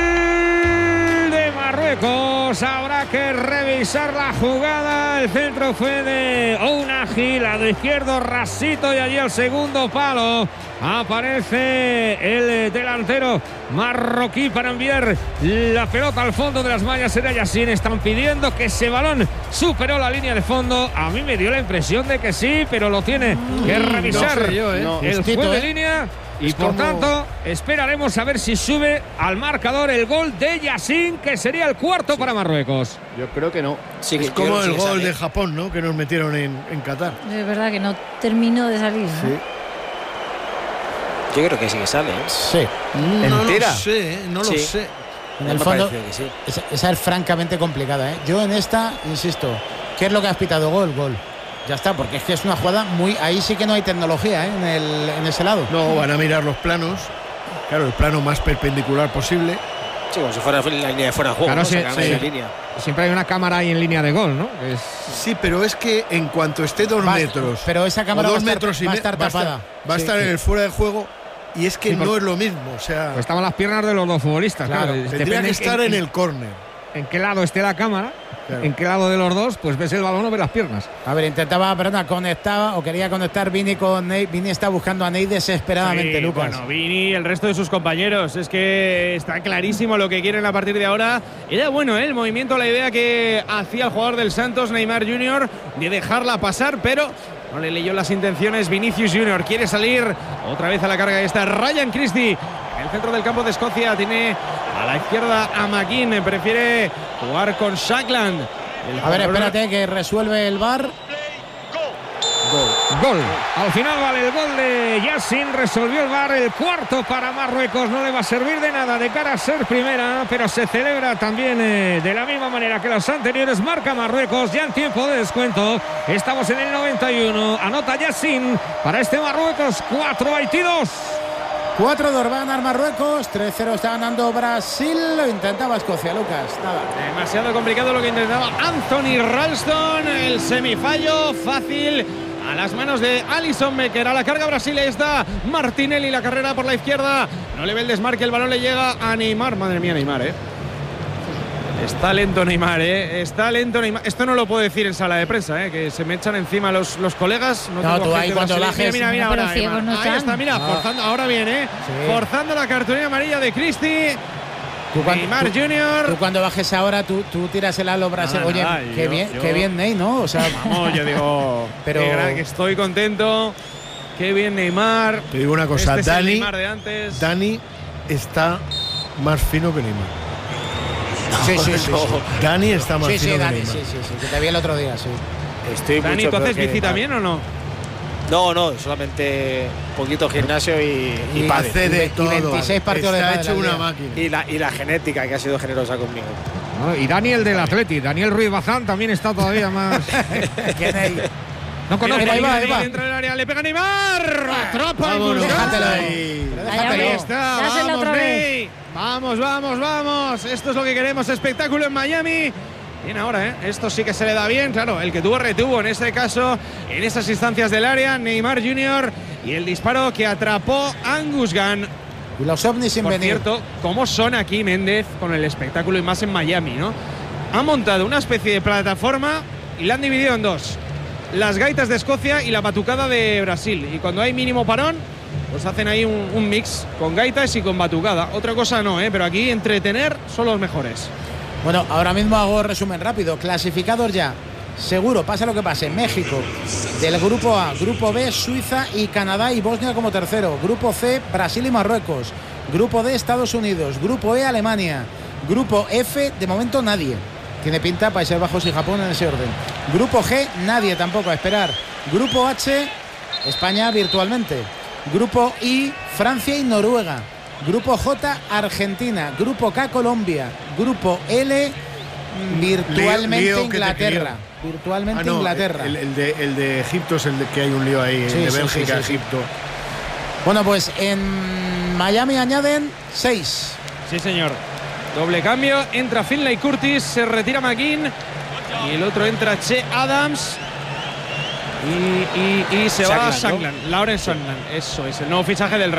de Marruecos. Habrá que revisar la jugada. El centro fue de Ounahi, lado izquierdo Rasito, y allí al segundo palo aparece el delantero marroquí para enviar la pelota al fondo de las mallas. Era Yassin. Están pidiendo que ese balón superó la línea de fondo. A mí me dio la impresión de que sí, pero lo tiene que revisar
no sé yo, ¿eh?
No,
el
justito,
juez de
¿eh?
línea. Y
Es
por
como-
tanto, esperaremos a ver si sube al marcador el gol de Yassin, que sería el cuarto para Marruecos.
Yo creo que no.
Sí, que
Es
yo
como
creo que
el
sí que
gol
sale.
de Japón, ¿no? Que nos metieron en, en Qatar.
Es verdad que no terminó de salir, ¿no?
Sí.
Yo creo que sí que sale, ¿eh?
Sí.
No
¿Entera?
lo sé, ¿eh? no lo
Sí.
sé.
En
Me
el fondo,
parece que sí.
esa, esa es francamente complicada, ¿eh? Yo en esta, insisto, ¿qué es lo que has pitado? Gol, gol. Ya está, porque es que es una jugada muy... Ahí sí que no hay tecnología, ¿eh? en, el, en ese lado.
No, van a mirar los planos. Claro, el plano más perpendicular posible.
Sí, como si fuera la línea de fuera de juego.
Claro,
¿no?
sí,
Sacan
sí.
ahí la línea.
Siempre hay una cámara ahí en línea de gol, ¿no? Es...
Sí, pero es que en cuanto esté dos
Va-
metros,
pero esa cámara
o
va a
dos
estar-
metros y
va a
me-
estar
va a estar-
tapada.
va a
Sí,
estar
sí.
en el fuera de juego, y es que
Sí,
no
por-
es lo mismo. O sea,
Pues estaban las piernas de los dos futbolistas,
Claro,
claro.
tendría
Depende
que estar en el córner.
en qué lado esté la cámara,
Claro.
en qué lado de los dos, pues ves el balón o ves las piernas.
A ver, intentaba, perdona, conectaba o quería conectar Vini con Ney. Vini está buscando a Ney desesperadamente,
Sí,
Lucas.
Bueno, Vini y el resto de sus compañeros. Es que está clarísimo lo que quieren a partir de ahora. Era bueno, ¿eh? El movimiento, la idea que hacía el jugador del Santos, Neymar junior, de dejarla pasar, pero no le leyó las intenciones. Vinicius junior quiere salir otra vez a la carga. Ahí está Ryan Christie en el centro del campo de Escocia. Tiene a la izquierda a McKean. Prefiere jugar con Shackland. El
A ver,
jugador-
espérate que resuelve el V A R.
Gol. Al final vale el gol de Yassin. Resolvió el V A R. El cuarto para Marruecos. No le va a servir de nada de cara a ser primera, pero se celebra también eh, de la misma manera que los anteriores. Marca Marruecos ya en tiempo de descuento. Estamos en el noventa y uno. Anota Yassin para este Marruecos. cuatro, Haití dos.
cuatro dos va a ganar Marruecos. tres cero está ganando Brasil. Lo intentaba Escocia, Lucas. Nada.
Demasiado complicado lo que intentaba Anthony Ralston. El semifallo fácil a las manos de Alisson Becker. A la carga Brasil. Ahí está Martinelli. La carrera por la izquierda. No le ve el desmarque. El balón le llega a Neymar. Madre mía, Neymar, ¿eh? Está lento Neymar, ¿eh? Está lento Neymar. Esto no lo puedo decir en sala de prensa, ¿eh? Que se me echan encima los, los colegas. No,
No,
tengo
tú ahí
gente
cuando
brasileña.
bajes-
Mira, mira,
No,
ahora.
pero ciegos
Neymar.
no
Ahí
están.
está, mira.
No.
Forzando, ahora bien, ¿eh?
Sí.
Forzando la cartulina amarilla de Christie.
Tú cuando,
Neymar
tú-
junior.
tú cuando bajes ahora, tú, tú tiras el halo Brasil.
Nada,
Oye,
nada,
qué
yo-
bien,
yo-
qué bien Ney, ¿no? O sea,
Vamos, yo digo,
Pero-
qué gran- que estoy contento. Qué bien Neymar.
Te digo una cosa,
Este es el
Dani,
Neymar de antes.
Dani está más fino que Neymar.
sí, sí, sí, sí.
Dani está más
Sí,
fino
sí,
que
Dani,
Neymar.
sí, sí, sí, que te vi el otro día, sí.
Estoy
Dani,
mucho
¿tú haces
peor que
bici
Neymar.
también o no?
No, no, solamente poquito gimnasio y, y,
Y-
pádel.
Hace de
y
todo.
veintiséis partidos de
Está
pádel
hecho
al
una
día.
máquina.
Y la, y la genética que ha sido generosa conmigo.
¿No? Y Daniel del Atleti. Daniel Ruiz Bazán también está todavía más.
Que Ney.
No conozco.
Mira,
ahí va, ahí
Ney
va.
dentro del área, le pega Neymar. Atrapa el
Vámonos.
Bulgar.
Déjatelo
Ahí.
ahí. Pero
Ahí
déjatelo.
Ahí está,
Dásela
vamos,
otra vez.
Ney. Vamos, vamos, vamos. Esto es lo que queremos. Espectáculo en Miami. Bien ahora, ¿eh? Esto sí que se le da bien. Claro, el que tuvo retuvo en este caso, en esas instancias del área, Neymar junior. Y el disparo que atrapó Angus Gunn.
Y los ovnis sin
Por
venir.
cierto, ¿cómo son aquí Méndez con el espectáculo y más en Miami, ¿no? Han montado una especie de plataforma y la han dividido en dos. las gaitas de Escocia y la batucada de Brasil. Y cuando hay mínimo parón, pues hacen ahí un, un mix con gaitas y con batucada. Otra cosa no, ¿eh? Pero aquí entretener son los mejores.
Bueno, ahora mismo hago resumen rápido. Clasificados ya. Seguro, pasa lo que pase. México del grupo A, grupo B, Suiza y Canadá y Bosnia como tercero. Grupo C, Brasil y Marruecos. Grupo D, Estados Unidos. Grupo E, Alemania. Grupo F, de momento nadie. Tiene pinta Países Bajos y Japón en ese orden. Grupo G, nadie tampoco, a esperar. Grupo H, España virtualmente. Grupo I, Francia y Noruega. Grupo J, Argentina. Grupo K, Colombia. Grupo L, virtualmente lío, lío Inglaterra. Virtualmente ah, no, Inglaterra.
El, el, de, el de Egipto es el de que hay un lío ahí, sí, el de sí, Bélgica, sí, sí, Egipto.
Bueno, pues en Miami añaden seis.
Sí, señor. Doble cambio, entra Finlay Curtis, se retira McGinn y el otro entra Che Adams y, y, y se Shankland, va Shankland, ¿no? Lawrence Shankland. Eso es el nuevo fichaje del